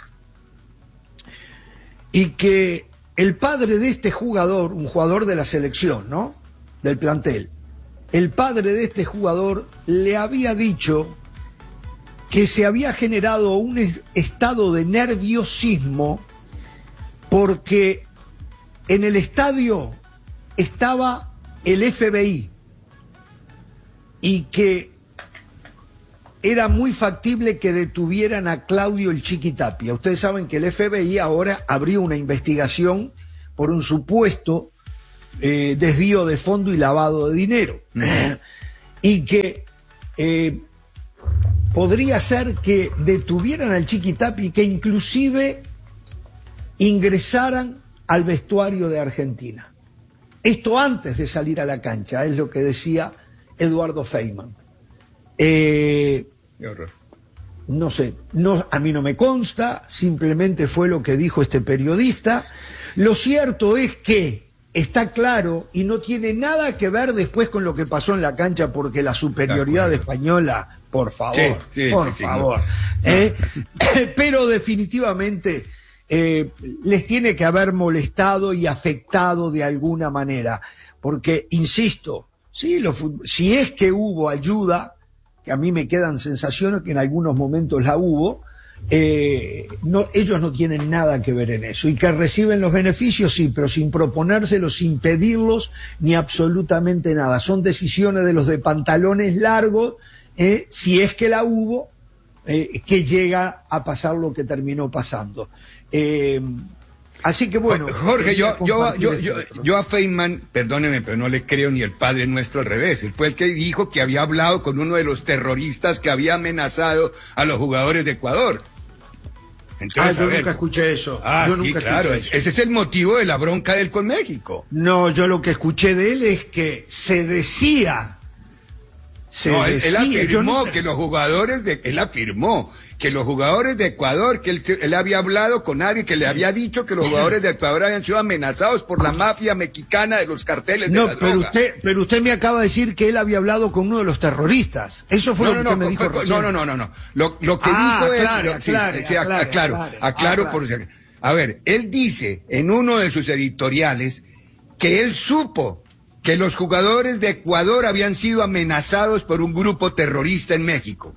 y que el padre de este jugador, un jugador de la selección, ¿no?, del plantel, el padre de este jugador le había dicho que se había generado un estado de nerviosismo porque en el estadio estaba el F B I y que era muy factible que detuvieran a Claudio el Chiqui Tapia. Ustedes saben que el F B I ahora abrió una investigación por un supuesto eh, desvío de fondo y lavado de dinero. Uh-huh. Y que eh, podría ser que detuvieran al Chiqui Tapia y que inclusive ingresaran al vestuario de Argentina. Esto antes de salir a la cancha, es lo que decía Eduardo Feynman. Eh, no sé, no, a mí no me consta, simplemente fue lo que dijo este periodista. Lo cierto es que está claro y no tiene nada que ver después con lo que pasó en la cancha, porque la superioridad española, por favor, sí, sí, por sí, favor. Sí, no. eh, pero definitivamente eh, les tiene que haber molestado y afectado de alguna manera, porque, insisto, sí, lo, si es que hubo ayuda, que a mí me quedan sensaciones que en algunos momentos la hubo, eh, no, ellos no tienen nada que ver en eso, y que reciben los beneficios, sí, pero sin proponérselos, sin pedirlos, ni absolutamente nada. Son decisiones de los de pantalones largos, eh, si es que la hubo, eh, que llega a pasar lo que terminó pasando. Eh, Así que bueno. Jorge, yo, yo, yo, yo, yo a Feynman, perdóneme, pero no le creo ni el Padre Nuestro al revés. Él fue el que dijo que había hablado con uno de los terroristas que había amenazado a los jugadores de Ecuador. Entonces, ah, yo a ver, nunca escuché eso. Ah, yo sí, nunca claro. eso. Ese es el motivo de la bronca de él con México. No, yo lo que escuché de él es que se decía. Se no, él, decía, él afirmó nunca... que los jugadores de, él afirmó que los jugadores de Ecuador, que él, él había hablado con nadie, que le había dicho que los jugadores de Ecuador habían sido amenazados por la mafia mexicana de los carteles de no, la pero droga. usted, pero usted me acaba de decir que él había hablado con uno de los terroristas. Eso fue no, lo no, que no, usted me con, dijo. con, no, no, no, no, no. Lo, lo que ah, dijo aclare, él, aclare, sí, sí, aclare, aclaro, aclare, aclaro aclare. por a ver, él dice en uno de sus editoriales que él supo que los jugadores de Ecuador habían sido amenazados por un grupo terrorista en México.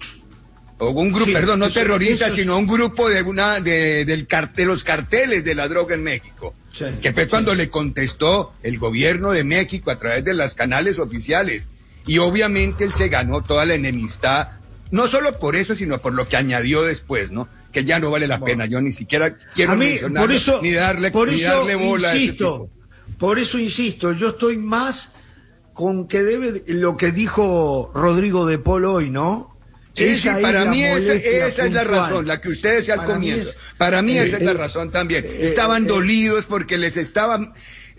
O un grupo, sí, perdón, no eso, terrorista, eso... sino un grupo de una de, del cartel, los carteles de la droga en México. Sí, que fue cuando sí. le contestó el gobierno de México a través de los canales oficiales. Y obviamente él se ganó toda la enemistad, no solo por eso, sino por lo que añadió después, ¿no? Que ya no vale la bueno. pena. Yo ni siquiera quiero a mí, mencionarlo, por eso, ni darle, por ni eso darle bola insisto, a ese tipo. Por eso insisto, yo estoy más con que debe lo que dijo Rodrigo de Paul hoy, ¿no? Sí, esa sí, para mí esa, esa es la razón, la que usted decía al para comienzo. Mí es, para mí esa eh, es la razón también. Eh, Estaban eh, dolidos porque les estaban...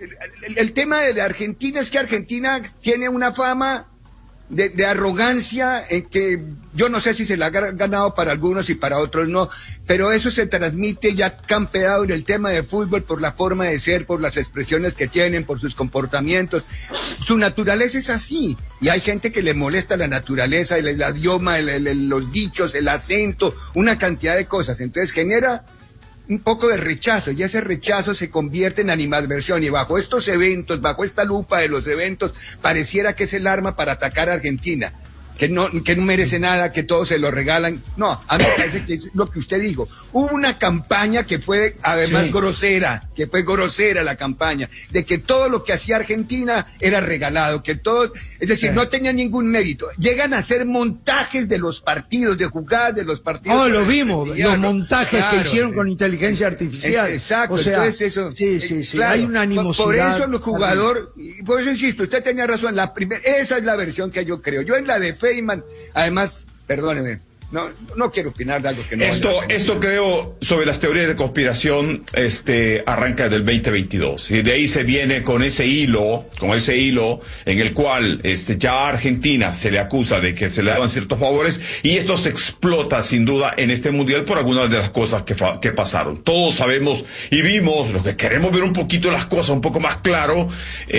El, el tema de Argentina es que Argentina tiene una fama de, de arrogancia en que yo no sé si se la ha ganado para algunos y para otros no, pero eso se transmite ya campeado en el tema de fútbol por la forma de ser, por las expresiones que tienen, por sus comportamientos. Su naturaleza es así, y hay gente que le molesta la naturaleza, el, el idioma, el, el, los dichos, el acento, una cantidad de cosas. Entonces genera un poco de rechazo, y ese rechazo se convierte en animadversión, y bajo estos eventos, bajo esta lupa de los eventos, pareciera que es el arma para atacar a Argentina, que no, que no merece nada, que todos se lo regalan. No, a mí me parece que es lo que usted dijo. Hubo una campaña que fue además sí. grosera, que fue grosera la campaña, de que todo lo que hacía Argentina era regalado, que todo, es decir, sí. no tenía ningún mérito. Llegan a hacer montajes de los partidos, de jugadas de los partidos. Oh, lo vimos, los montajes claro, que hicieron con inteligencia artificial. Exacto, o sea, entonces eso. Sí, sí, sí, claro, hay una animosidad. Por eso los jugadores, por eso insisto, usted tenía razón, la primera, esa es la versión que yo creo. Yo en la de Feynman, además, perdóneme, no, no quiero opinar de algo que no. Esto, esto creo, sobre las teorías de conspiración, este, arranca del veinte veintidós. Y de ahí se viene con ese hilo, con ese hilo en el cual, este, ya a Argentina se le acusa de que se le daban ciertos favores, y esto se explota sin duda en este mundial por algunas de las cosas que, fa que pasaron. Todos sabemos y vimos, los que queremos ver un poquito las cosas un poco más claro,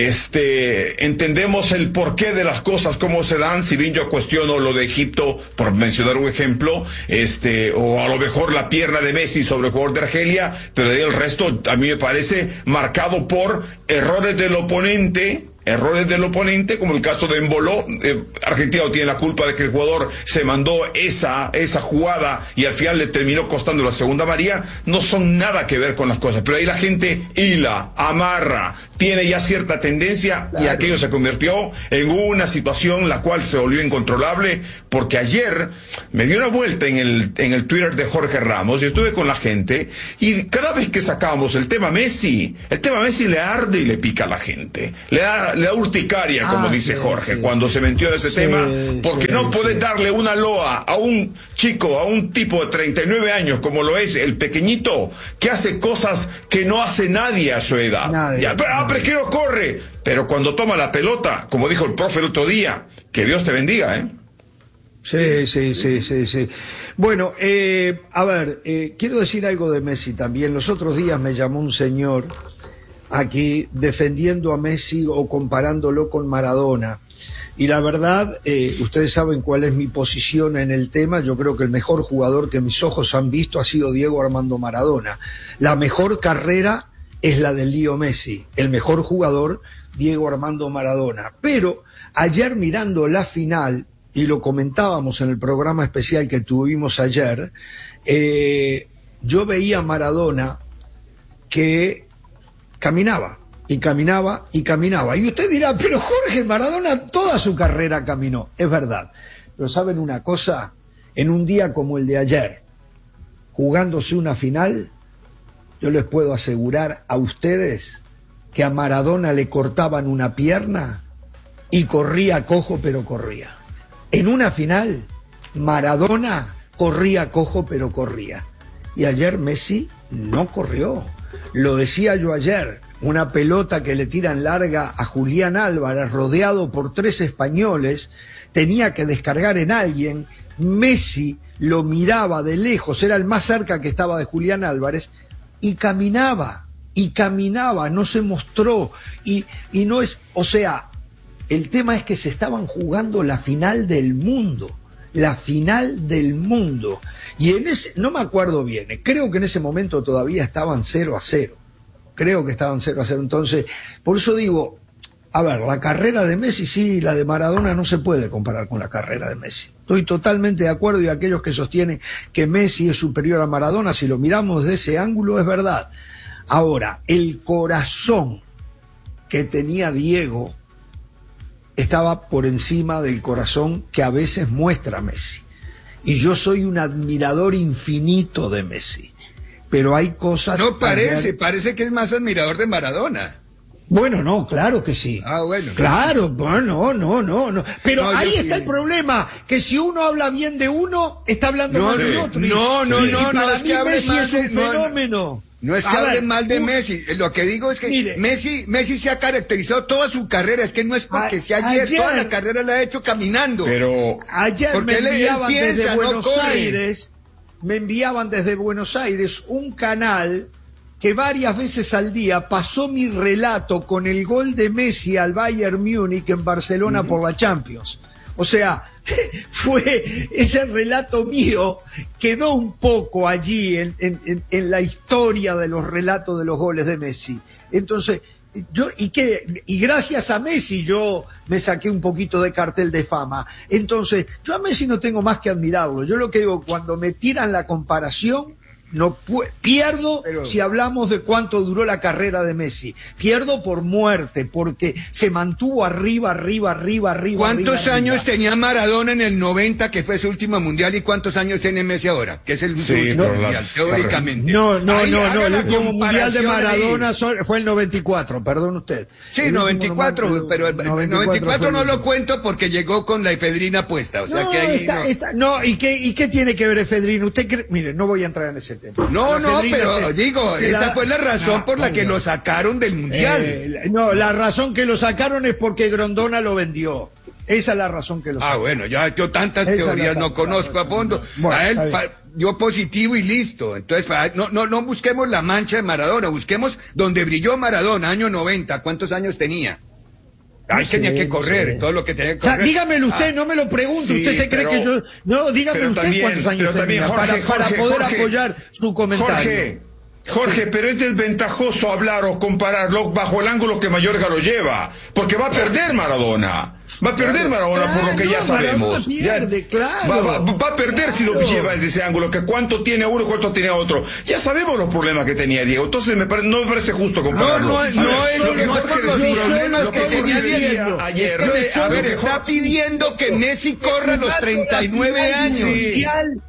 este, entendemos el porqué de las cosas, cómo se dan. Si bien yo cuestiono lo de Egipto, por mencionar un ejemplo, ejemplo, este, o a lo mejor la pierna de Messi sobre el jugador de Argelia, pero de ahí el resto a mí me parece marcado por errores del oponente, errores del oponente, como el caso de Embolo. eh, Argentina no tiene la culpa de que el jugador se mandó esa, esa jugada y al final le terminó costando la segunda amarilla. No son nada que ver con las cosas, pero ahí la gente hila, amarra, tiene ya cierta tendencia, claro. Y aquello se convirtió en una situación la cual se volvió incontrolable, porque ayer me dio una vuelta en el, en el Twitter de Jorge Ramos y estuve con la gente, y cada vez que sacábamos el tema Messi, el tema Messi le arde y le pica a la gente, le da, le da urticaria, como ah, dice sí, Jorge, sí. Cuando se metió en ese sí, tema, porque sí, no puedes sí. darle una loa a un chico, a un tipo de treinta y nueve años, como lo es el pequeñito, que hace cosas que no hace nadie a su edad. Nadie, ya, pero, ah, pero es que no corre, pero cuando toma la pelota, como dijo el profe el otro día, que Dios te bendiga, ¿eh? Sí, sí, sí, sí, sí. Bueno, eh, a ver, eh, quiero decir algo de Messi también. Los otros días me llamó un señor aquí defendiendo a Messi o comparándolo con Maradona. Y la verdad, eh, ustedes saben cuál es mi posición en el tema. Yo creo que el mejor jugador que mis ojos han visto ha sido Diego Armando Maradona. La mejor carrera es la de Leo Messi. El mejor jugador, Diego Armando Maradona. Pero ayer mirando la final, y lo comentábamos en el programa especial que tuvimos ayer, eh, yo veía a Maradona que caminaba. Y caminaba, y caminaba. Y usted dirá, pero Jorge, Maradona toda su carrera caminó. Es verdad. Pero ¿saben una cosa? En un día como el de ayer, jugándose una final, yo les puedo asegurar a ustedes que a Maradona le cortaban una pierna y corría cojo, pero corría. En una final, Maradona corría cojo, pero corría. Y ayer Messi no corrió. Lo decía yo ayer. Una pelota que le tiran larga a Julián Álvarez, rodeado por tres españoles, tenía que descargar en alguien. Messi lo miraba de lejos, era el más cerca que estaba de Julián Álvarez, y caminaba, y caminaba, no se mostró, y, y no es, o sea, el tema es que se estaban jugando la final del mundo, la final del mundo, y en ese, no me acuerdo bien, creo que en ese momento todavía estaban cero a cero. Creo que estaban cero a cero. Entonces, por eso digo, a ver, la carrera de Messi sí, la de Maradona no se puede comparar con la carrera de Messi. Estoy totalmente de acuerdo, y aquellos que sostienen que Messi es superior a Maradona, si lo miramos de ese ángulo, es verdad. Ahora, el corazón que tenía Diego estaba por encima del corazón que a veces muestra Messi. Y yo soy un admirador infinito de Messi. Pero hay cosas... No parece, ayer... parece que es más admirador de Maradona. Bueno, no, claro que sí. Ah, bueno. Claro, bueno, no, no, no. Pero no, ahí está sí. el problema, que si uno habla bien de uno, está hablando no, mal sí. del otro. No, no, y, no, y para no, mí es que hable Messi es un de, fenómeno. No, no es que a hable ver, mal de un... Messi, lo que digo es que Mire, Messi Messi se ha caracterizado toda su carrera, es que no es porque a, sea ayer, ayer, toda la carrera la ha hecho caminando. Pero ayer porque me enviaban él, él piensa, desde Buenos no Aires, me enviaban desde Buenos Aires un canal que varias veces al día pasó mi relato con el gol de Messi al Bayern Múnich en Barcelona uh-huh. por la Champions. O sea, fue ese relato mío, quedó un poco allí en, en, en la historia de los relatos de los goles de Messi. Entonces, yo, y que, y gracias a Messi yo me saqué un poquito de cartel de fama. Entonces, yo a Messi no tengo más que admirarlo. Yo lo que digo, cuando me tiran la comparación, No pu- pierdo Pero... si hablamos de cuánto duró la carrera de Messi. Pierdo por muerte, porque se mantuvo arriba, arriba, arriba, arriba. ¿Cuántos arriba, años arriba. tenía Maradona en el noventa, que fue su último mundial, y cuántos años tiene Messi ahora, que es el sí, último no, mundial, la... teóricamente? No, no, Ahí, no, no, el la último mundial de Maradona ahí. son, fue el noventa y cuatro, perdón usted. Sí, el noventa y cuatro, noventa, pero el noventa y cuatro no el... lo cuento porque llegó con la efedrina puesta, o sea no, que ahí está, no. Está, no, ¿y qué, ¿y qué tiene que ver efedrina? Usted cree, mire, no voy a entrar en ese tema. No, la no, pero se, digo, esa la, fue la razón no, por la no, que no. lo sacaron del mundial. Eh, no, la razón que lo sacaron es porque Grondona lo vendió. Esa es la razón que lo sacaron. Ah, bueno, ya yo tantas esa teorías no conozco a fondo. Bueno, a él, pa, yo positivo y listo. Entonces, pa, no, no, no busquemos la mancha de Maradona, busquemos donde brilló Maradona, año noventa. ¿Cuántos años tenía? Ay, no tenía sé, que correr, no sé. Todo lo que tenía que correr. O sea, dígamelo usted, ah, no me lo pregunte, sí, usted se cree pero, que yo... No, dígamelo usted también, cuántos años tenía, Jorge, para, Jorge, para poder Jorge, apoyar su comentario. Jorge, Jorge, pero es desventajoso hablar o compararlo bajo el ángulo que Mayorga lo lleva, porque va a perder Maradona. Va a perder Maradona claro, por lo que no, ya sabemos. Pierde, ya, claro, va, va, va a perder claro. si lo lleva desde ese ángulo, que cuánto tiene uno y cuánto tiene otro. Ya sabemos los problemas que tenía Diego, entonces me pare, no me parece justo compararlo. No, no, no, no es lo que no Jorge los decía, problemas lo que, que tenía Diego. Ayer. Es que me, a ver, está pidiendo que Messi corra los treinta y nueve años. Sí.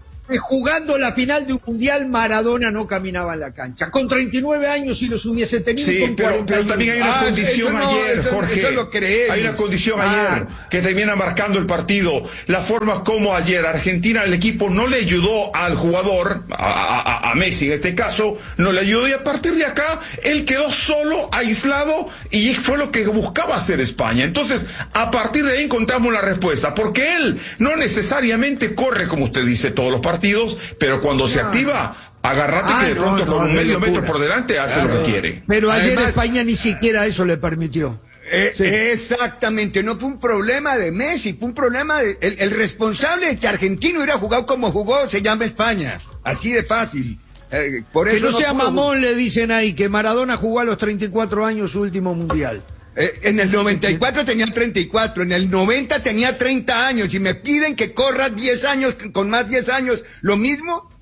Jugando la final de un mundial, Maradona no caminaba en la cancha. Con treinta y nueve años, si los hubiese tenido, sí, con pero, pero también hay una ah, condición no, ayer, eso, Jorge. Eso lo hay una condición ah. ayer que termina marcando el partido. La forma como ayer Argentina, el equipo, no le ayudó al jugador, a, a, a Messi en este caso, no le ayudó, y a partir de acá, él quedó solo, aislado, y fue lo que buscaba hacer España. Entonces, a partir de ahí encontramos la respuesta, porque él no necesariamente corre, como usted dice, todos los partidos, pero cuando se activa, agárrate ah, que de pronto no, no, con un medio metro por delante hace claro. lo que quiere. Pero ayer Además, España ni siquiera eso le permitió. Eh, sí. Exactamente, no fue un problema de Messi, fue un problema de el, el responsable de que Argentina hubiera jugado como jugó, se llama España, así de fácil. Eh, por eso que no, no sea pudo... mamón, le dicen ahí, que Maradona jugó a los treinta y cuatro años su último mundial. Eh, en el noventa y cuatro tenía treinta y cuatro, en el noventa tenía treinta años, y me piden que corra diez años, con más diez años, ¿lo mismo?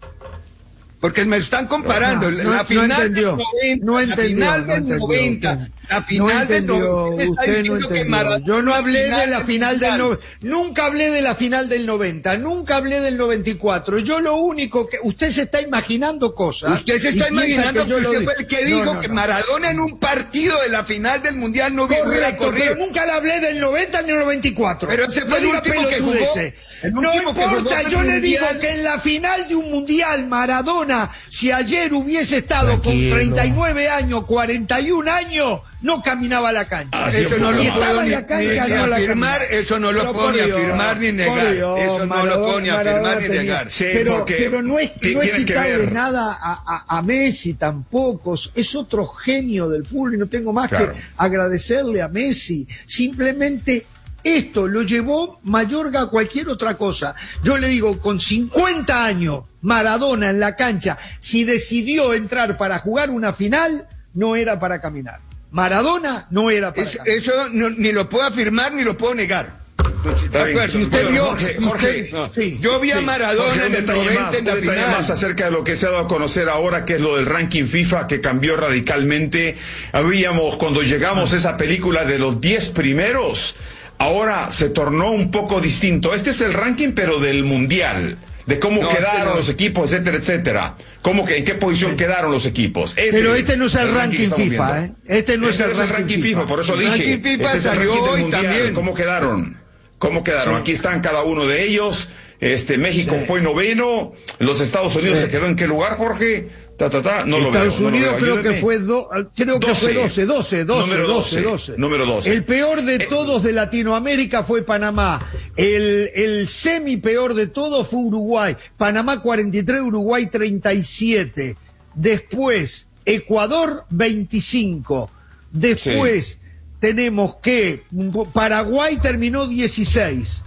Porque me están comparando. No, no, la final no entendió, del noventa, no entendió, la final no del entendió, noventa, usted. la final no entendió, del noventa, está usted no diciendo que entendió. Maradona, Yo no hablé de la final del noventa, nunca hablé de la final del noventa, nunca hablé del noventa y cuatro. Yo lo único que usted se está imaginando cosas. Usted se está imaginando que, que usted fue el que dijo no, no, que no. Maradona en un partido de la final del mundial no hubiera corrido. Pero nunca le hablé del noventa ni del noventa y cuatro. Pero ese fue no el último que jugó. No importa, yo le digo que en la final de un mundial Maradona, si ayer hubiese estado Tranquilo. con treinta y nueve años, cuarenta y un años, no caminaba a la cancha. Ah, eso no lo puedo ni, cancha, ni, no ni afirmar, eso no lo pero puedo ni afirmar ni negar. Dios, eso no Maradona, lo puedo ni afirmar ni negar. Sí, pero, pero no es, no es quitarle que nada a, a, a Messi tampoco. Es otro genio del fútbol y no tengo más claro. que agradecerle a Messi. Simplemente esto lo llevó Mayorga a cualquier otra cosa. Yo le digo, con cincuenta años, Maradona en la cancha, si decidió entrar para jugar una final, no era para caminar. Maradona no era para Eso, eso no, ni lo puedo afirmar ni lo puedo negar. De acuerdo. Si usted vio, Jorge, Jorge usted, no, sí, yo vi a Maradona Jorge, en el noventa más, en la final. Más acerca de lo que se ha dado a conocer ahora, que es lo del ranking FIFA, que cambió radicalmente. Habíamos, cuando llegamos a esa película de los diez primeros, ahora se tornó un poco distinto. Este es el ranking, pero del mundial. De cómo no, quedaron este no. los equipos, etcétera, etcétera. Cómo que, en qué posición sí. quedaron los equipos. Ese Pero este no es el, el ranking, ranking FIFA, ¿eh? Este no este es, el, es el ranking FIFA. FIFA, por eso el dije. Ranking FIFA este es el ranking del mundial. También. ¿Cómo quedaron? ¿Cómo quedaron? Sí. Aquí están cada uno de ellos. Este, México sí. fue noveno. Los Estados Unidos sí. se quedó en qué lugar, Jorge? Ta, ta, ta. No Estados lo veo. Unidos no lo creo veo. que fue do, creo que fue doce, doce, doce, número doce, doce. Número doce. El peor de eh, todos de Latinoamérica fue Panamá. El, el semi peor de todos fue Uruguay. Panamá cuarenta y tres, Uruguay treinta y siete. Después, Ecuador veinticinco. Después, sí. tenemos que Paraguay terminó dieciséis.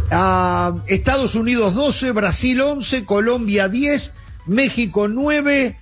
Uh, Estados Unidos doce, Brasil once, Colombia diez, México nueve,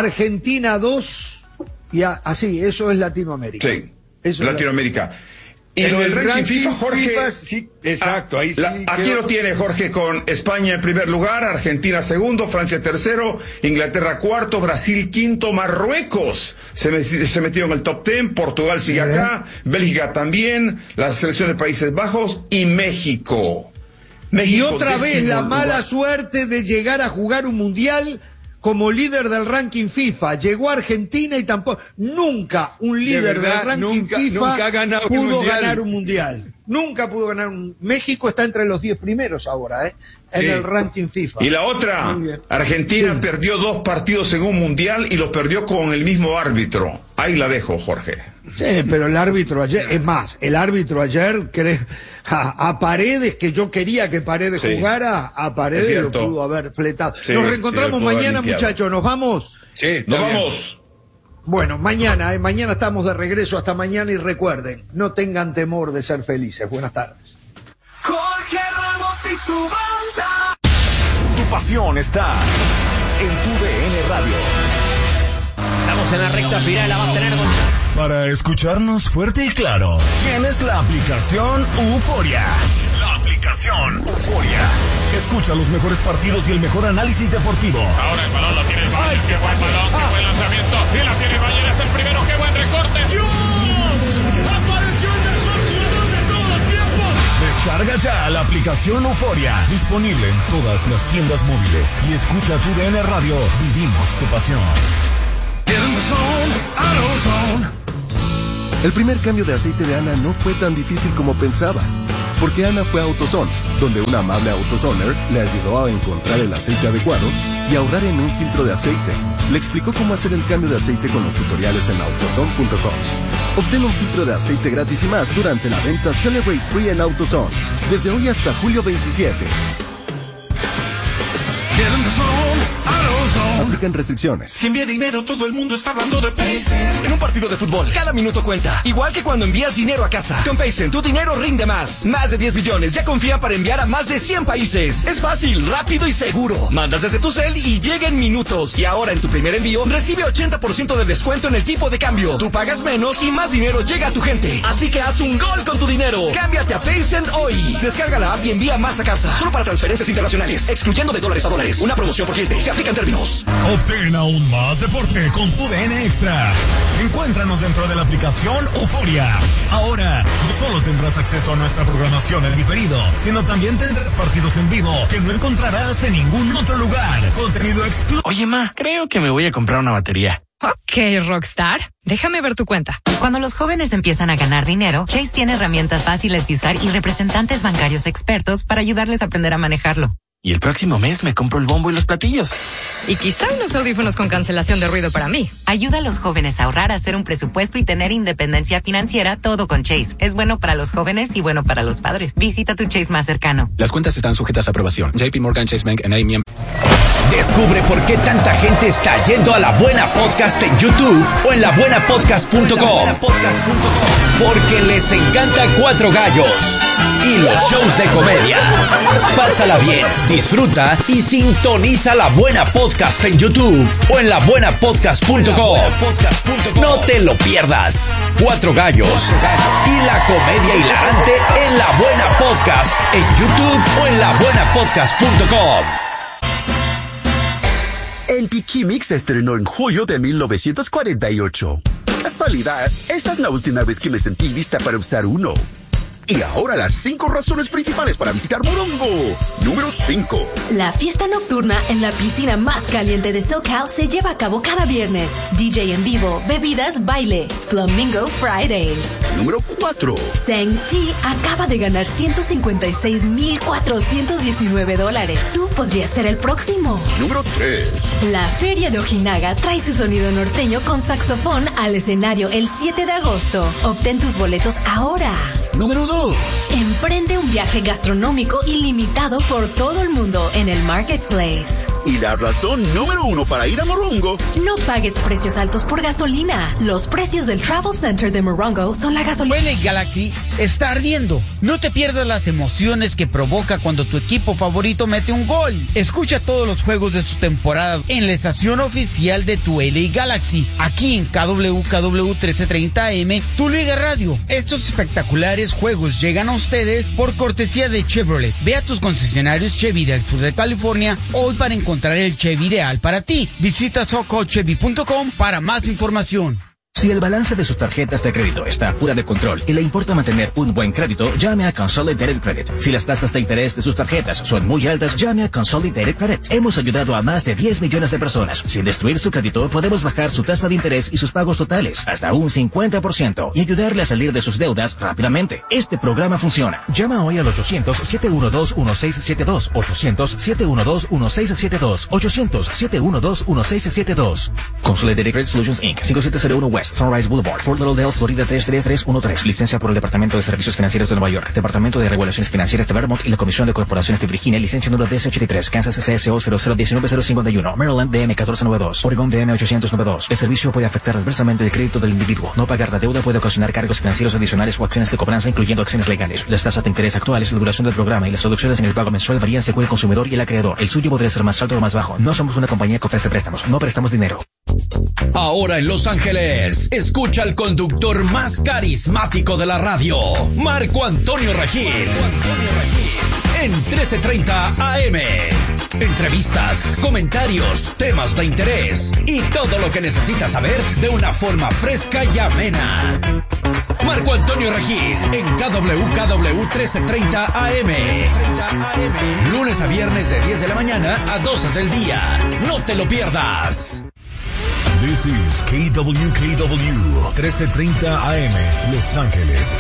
Argentina dos, y a, así, eso es Latinoamérica. Sí, eso Latinoamérica. Es Y en lo del el ranking, ranking FIFA, Jorge. FIFA, sí, exacto, ahí sí la- aquí quedó- lo tiene Jorge, con España en primer lugar, Argentina segundo, Francia tercero, Inglaterra cuarto, Brasil quinto, Marruecos se, me- se metió en el top ten, Portugal sigue acá, Bélgica también, la selección de Países Bajos y México. Y México, otra vez décimo la mala lugar. suerte de llegar a jugar un mundial como líder del ranking FIFA. Llegó a Argentina y tampoco, nunca un líder verdad, del ranking nunca- FIFA nunca ha ganado un pudo mundial. ganar un mundial. Nunca pudo ganar un... México está entre los diez primeros ahora, ¿eh? En Sí. el ranking FIFA. Y la otra, Muy bien. Argentina Sí. perdió dos partidos en un mundial y los perdió con el mismo árbitro. Ahí la dejo, Jorge. Sí, pero el árbitro ayer, es más, el árbitro ayer, cre- a, a Paredes, que yo quería que Paredes Sí. jugara, a Es Paredes lo cierto. pudo haber fletado. Sí, Nos sí, reencontramos lo pudo haber mañana, limpiado. muchachos, ¿nos vamos? Sí, Nos está bien. vamos. Bueno, mañana, eh, mañana estamos de regreso, hasta mañana y recuerden, no tengan temor de ser felices. Buenas tardes. Jorge Ramos y su banda. Tu pasión está en tu D N Radio. Estamos en la recta final, la va a tener con... Para escucharnos fuerte y claro, tienes la aplicación Euforia. La aplicación Euforia. Escucha los mejores partidos y el mejor análisis deportivo. Ahora el balón lo tiene el Bayern. Qué buen balón, qué buen lanzamiento. Y la tiene el Bayern, es el primero. Qué buen recorte. ¡Dios! ¡Apareció el mejor jugador de todos los tiempos! Descarga ya la aplicación Euforia. Disponible en todas las tiendas móviles. Y escucha tu D N Radio. Vivimos tu pasión. El primer cambio de aceite de Ana no fue tan difícil como pensaba, porque Ana fue a AutoZone, donde una amable AutoZoner le ayudó a encontrar el aceite adecuado y ahorrar en un filtro de aceite. Le explicó cómo hacer el cambio de aceite con los tutoriales en autozone punto com. Obtén un filtro de aceite gratis y más durante la venta Celebrate Free en AutoZone, desde hoy hasta julio veintisiete. Aplican restricciones. Si envía dinero, todo el mundo está hablando de Paycent. En un partido de fútbol, cada minuto cuenta. Igual que cuando envías dinero a casa. Con Paycent, tu dinero rinde más. Más de diez billones ya confían para enviar a más de cien países. Es fácil, rápido y seguro. Mandas desde tu cel y llega en minutos. Y ahora en tu primer envío, recibe ochenta por ciento de descuento en el tipo de cambio. Tú pagas menos y más dinero llega a tu gente. Así que haz un gol con tu dinero. Cámbiate a Paycent hoy. Descarga la app y envía más a casa. Solo para transferencias internacionales, excluyendo de dólares a dólares. Una promoción por cliente. Se aplica en términos. Obtén aún más deporte con tu D N Extra. Encuéntranos dentro de la aplicación Euforia. Ahora, no solo tendrás acceso a nuestra programación en diferido, sino también tendrás partidos en vivo que no encontrarás en ningún otro lugar. Contenido exclusivo. Oye, ma, creo que me voy a comprar una batería. Ok, Rockstar. Déjame ver tu cuenta. Cuando los jóvenes empiezan a ganar dinero, Chase tiene herramientas fáciles de usar y representantes bancarios expertos para ayudarles a aprender a manejarlo. Y el próximo mes me compro el bombo y los platillos. Y quizá unos audífonos con cancelación de ruido para mí. Ayuda a los jóvenes a ahorrar, a hacer un presupuesto y tener independencia financiera, todo con Chase. Es bueno para los jóvenes y bueno para los padres. Visita tu Chase más cercano. Las cuentas están sujetas a aprobación. J P Morgan Chase Bank N A miembro. Descubre por qué tanta gente está yendo a La Buena Podcast en YouTube o en la buena podcast punto com. Porque les encanta Cuatro Gallos y los shows de comedia. Pásala bien, disfruta y sintoniza La Buena Podcast en YouTube o en la buena podcast punto com. No te lo pierdas. Cuatro Gallos y la comedia hilarante en La Buena Podcast en YouTube o en la buena podcast punto com. El Pikimix se estrenó en julio de mil novecientos cuarenta y ocho. Casualidad, esta es la última vez que me sentí lista para usar uno. Y ahora las cinco razones principales para visitar Morongo. Número cinco. La fiesta nocturna en la piscina más caliente de SoCal se lleva a cabo cada viernes. D J en vivo, bebidas, baile. Flamingo Fridays. Número cuatro. Seng-Ti acaba de ganar ciento cincuenta y seis mil cuatrocientos diecinueve dólares. Tú podrías ser el próximo. Número tres. La Feria de Ojinaga trae su sonido norteño con saxofón al escenario el siete de agosto. Obtén tus boletos ahora. Número dos. Emprende un viaje gastronómico ilimitado por todo el mundo en el Marketplace. Y la razón número uno para ir a Morongo. No pagues precios altos por gasolina. Los precios del Travel Center de Morongo son la gasolina. L A Galaxy está ardiendo. No te pierdas las emociones que provoca cuando tu equipo favorito mete un gol. Escucha todos los juegos de su temporada en la estación oficial de tu L A Galaxy, aquí en K W K W trece treinta A M, tu Liga Radio. Estos espectaculares siguientes juegos llegan a ustedes por cortesía de Chevrolet. Ve a tus concesionarios Chevy del sur de California hoy para encontrar el Chevy ideal para ti. Visita soco chevy punto com para más información. Si el balance de sus tarjetas de crédito está fuera de control y le importa mantener un buen crédito, llame a Consolidated Credit. Si las tasas de interés de sus tarjetas son muy altas, llame a Consolidated Credit. Hemos ayudado a más de diez millones de personas. Sin destruir su crédito, podemos bajar su tasa de interés y sus pagos totales hasta un cincuenta por ciento y ayudarle a salir de sus deudas rápidamente. Este programa funciona. Llama hoy al ochocientos, siete uno dos, uno seis siete dos, ochocientos, siete uno dos, uno seis siete dos, ochocientos, siete uno dos, uno seis siete dos. Consolidated Credit Solutions incorporated. cinco siete cero uno West Sunrise Boulevard, Fort Lauderdale, Florida tres tres tres uno tres. Licencia por el Departamento de Servicios Financieros de Nueva York, Departamento de Regulaciones Financieras de Vermont y la Comisión de Corporaciones de Virginia. Licencia número D S ochenta y tres. Kansas C S O cero cero uno nueve cero cinco uno. Maryland D M catorce noventa y dos. Oregon D M ochocientos noventa y dos. El servicio puede afectar adversamente el crédito del individuo. No pagar la deuda puede ocasionar cargos financieros adicionales o acciones de cobranza, incluyendo acciones legales. Las tasas de interés actuales, la duración del programa y las reducciones en el pago mensual varían según el consumidor y el acreedor. El suyo podría ser más alto o más bajo. No somos una compañía que ofrece préstamos. No prestamos dinero. Ahora en Los Ángeles, escucha al conductor más carismático de la radio, Marco Antonio Regil, en trece treinta A M. Entrevistas, comentarios, temas de interés y todo lo que necesitas saber de una forma fresca y amena. Marco Antonio Regil en K W K W trece treinta A M. Lunes a viernes de diez de la mañana a doce del día. No te lo pierdas. This is K W K W trece treinta A M, Los Ángeles.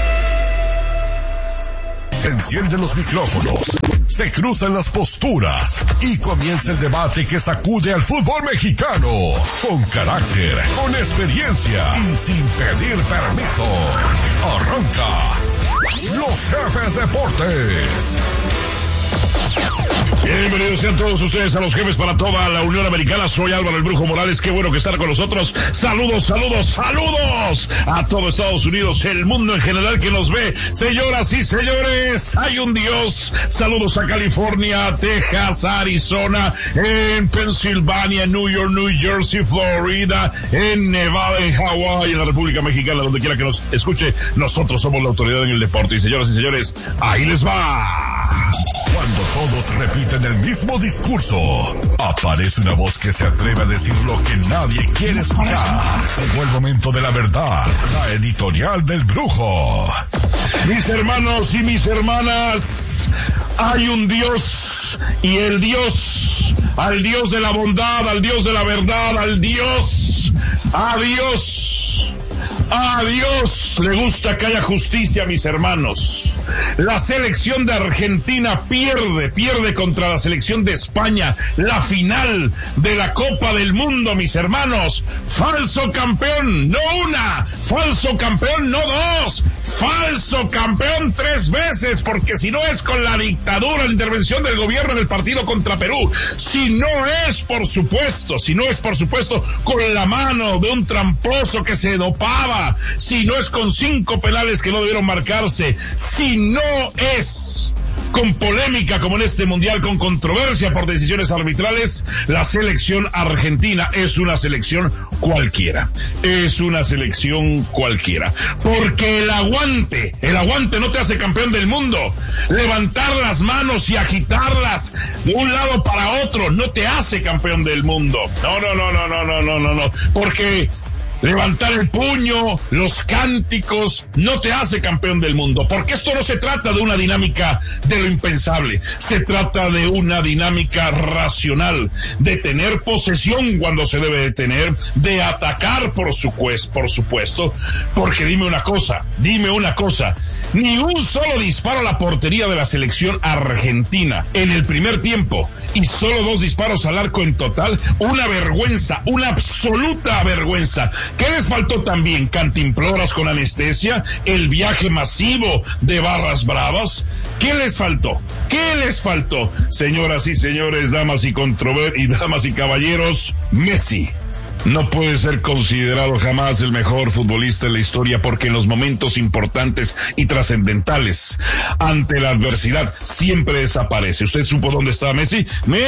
Enciende los micrófonos, se cruzan las posturas y comienza el debate que sacude al fútbol mexicano. Con carácter, con experiencia y sin pedir permiso. Arranca Los Jefes Deportes. Bienvenidos sean todos ustedes a Los Jefes para toda la Unión Americana. Soy Álvaro el Brujo Morales, qué bueno que estar con nosotros. Saludos, saludos, saludos a todo Estados Unidos, el mundo en general que nos ve. Señoras y señores, hay un Dios. Saludos a California, Texas, Arizona, en Pensilvania, New York, New Jersey, Florida, en Nevada, en Hawái, en la República Mexicana, donde quiera que nos escuche. Nosotros somos la autoridad en el deporte. Y señoras y señores, ahí les va. Cuando todos repiten el mismo discurso, aparece una voz que se atreve a decir lo que nadie quiere escuchar. Llegó el momento de la verdad, la editorial del Brujo. Mis hermanos y mis hermanas, hay un Dios, y el Dios, al Dios de la bondad, al Dios de la verdad, al Dios, a Dios, a Dios le gusta que haya justicia, mis hermanos. La selección de Argentina pierde, pierde contra la selección de España, la final de la Copa del Mundo, mis hermanos. Falso campeón, no una, falso campeón, no dos, falso campeón tres veces, porque si no es con la dictadura, la intervención del gobierno en el partido contra Perú, si no es, por supuesto, si no es, por supuesto, con la mano de un tramposo que se dopaba, si no es con cinco penales que no debieron marcarse, si no es con polémica como en este mundial, con controversia por decisiones arbitrales, la selección argentina es una selección cualquiera, es una selección cualquiera, porque el aguante, el aguante no te hace campeón del mundo. Levantar las manos y agitarlas de un lado para otro no te hace campeón del mundo. No, no, no, no, no, no, no, no, no, porque levantar el puño, los cánticos, no te hace campeón del mundo, porque esto no se trata de una dinámica de lo impensable, se trata de una dinámica racional, de tener posesión cuando se debe de tener, de atacar por supuesto, por supuesto, porque dime una cosa, dime una cosa, ni un solo disparo a la portería de la selección argentina en el primer tiempo, y solo dos disparos al arco en total, una vergüenza, una absoluta vergüenza. ¿Qué les faltó también? Cantimploras con anestesia, el viaje masivo de barras bravas. ¿Qué les faltó? ¿Qué les faltó? Señoras y señores, damas y controver y damas y caballeros, Messi. no puede ser considerado jamás el mejor futbolista en la historia porque en los momentos importantes y trascendentales, ante la adversidad, siempre desaparece. ¿Usted supo dónde estaba Messi?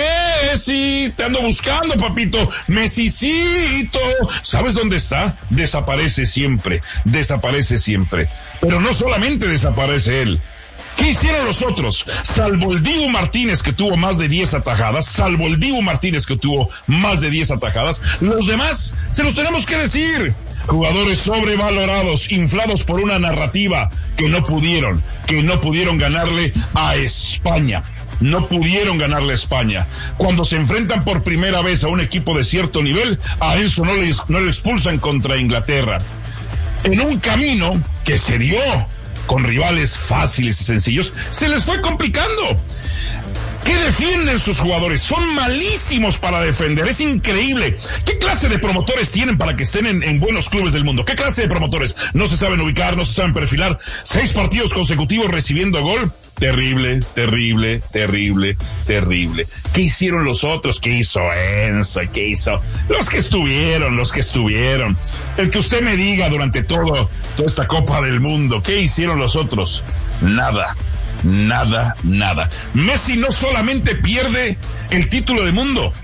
Messi, te ando buscando, papito. Messicito. ¿Sabes dónde está? Desaparece siempre, desaparece siempre. Pero no solamente desaparece él. ¿Qué hicieron los otros? Salvo el Dibu Martínez, que tuvo más de diez atajadas, salvo el Dibu Martínez, que tuvo más de diez atajadas, los demás se los tenemos que decir. Jugadores sobrevalorados, inflados por una narrativa que no pudieron, que no pudieron ganarle a España. No pudieron ganarle a España. Cuando se enfrentan por primera vez a un equipo de cierto nivel, a Enzo no le, no le expulsan contra Inglaterra. En un camino que se dio con rivales fáciles y sencillos, se les fue complicando. ¿Qué defienden sus jugadores? Son malísimos para defender, es increíble. ¿Qué clase de promotores tienen para que estén en, en buenos clubes del mundo? ¿Qué clase de promotores? No se saben ubicar, no se saben perfilar. Seis partidos consecutivos recibiendo gol. Terrible, terrible, terrible, terrible. ¿Qué hicieron los otros? ¿Qué hizo Enzo? ¿Qué hizo? Los que estuvieron, los que estuvieron. El que usted me diga durante todo, toda esta Copa del Mundo, ¿qué hicieron los otros? Nada. Nada, nada. Messi no solamente pierde el título del mundo,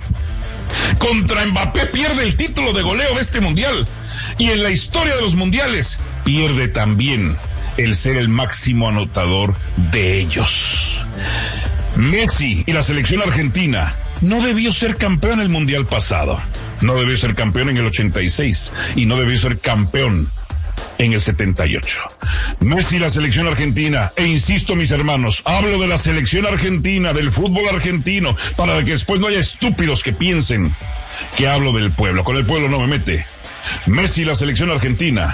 contra Mbappé pierde el título de goleo de este mundial. Y en la historia de los mundiales pierde también el ser el máximo anotador de ellos. Messi y la selección argentina no debió ser campeón en el mundial pasado. No debió ser campeón en el ochenta y seis y no debió ser campeón en el setenta y ocho. Messi y la selección argentina, e insisto mis hermanos, hablo de la selección argentina, del fútbol argentino, para que después no haya estúpidos que piensen que hablo del pueblo. Con el pueblo no me mete. Messi y la selección argentina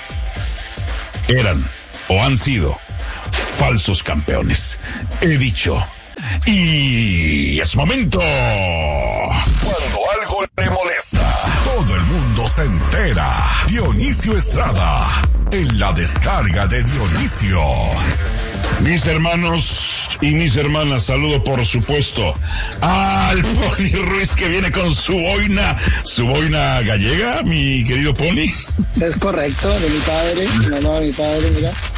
eran o han sido falsos campeones. He dicho. Y es momento. Cuando algo le molesta, todo el mundo se entera. Dionisio Estrada, en la descarga de Dionisio. Mis hermanos y mis hermanas, saludo por supuesto al Pony Ruiz, que viene con su boina, su boina gallega, mi querido Pony. Es correcto, de mi padre, mi mamá, mi padre, mira.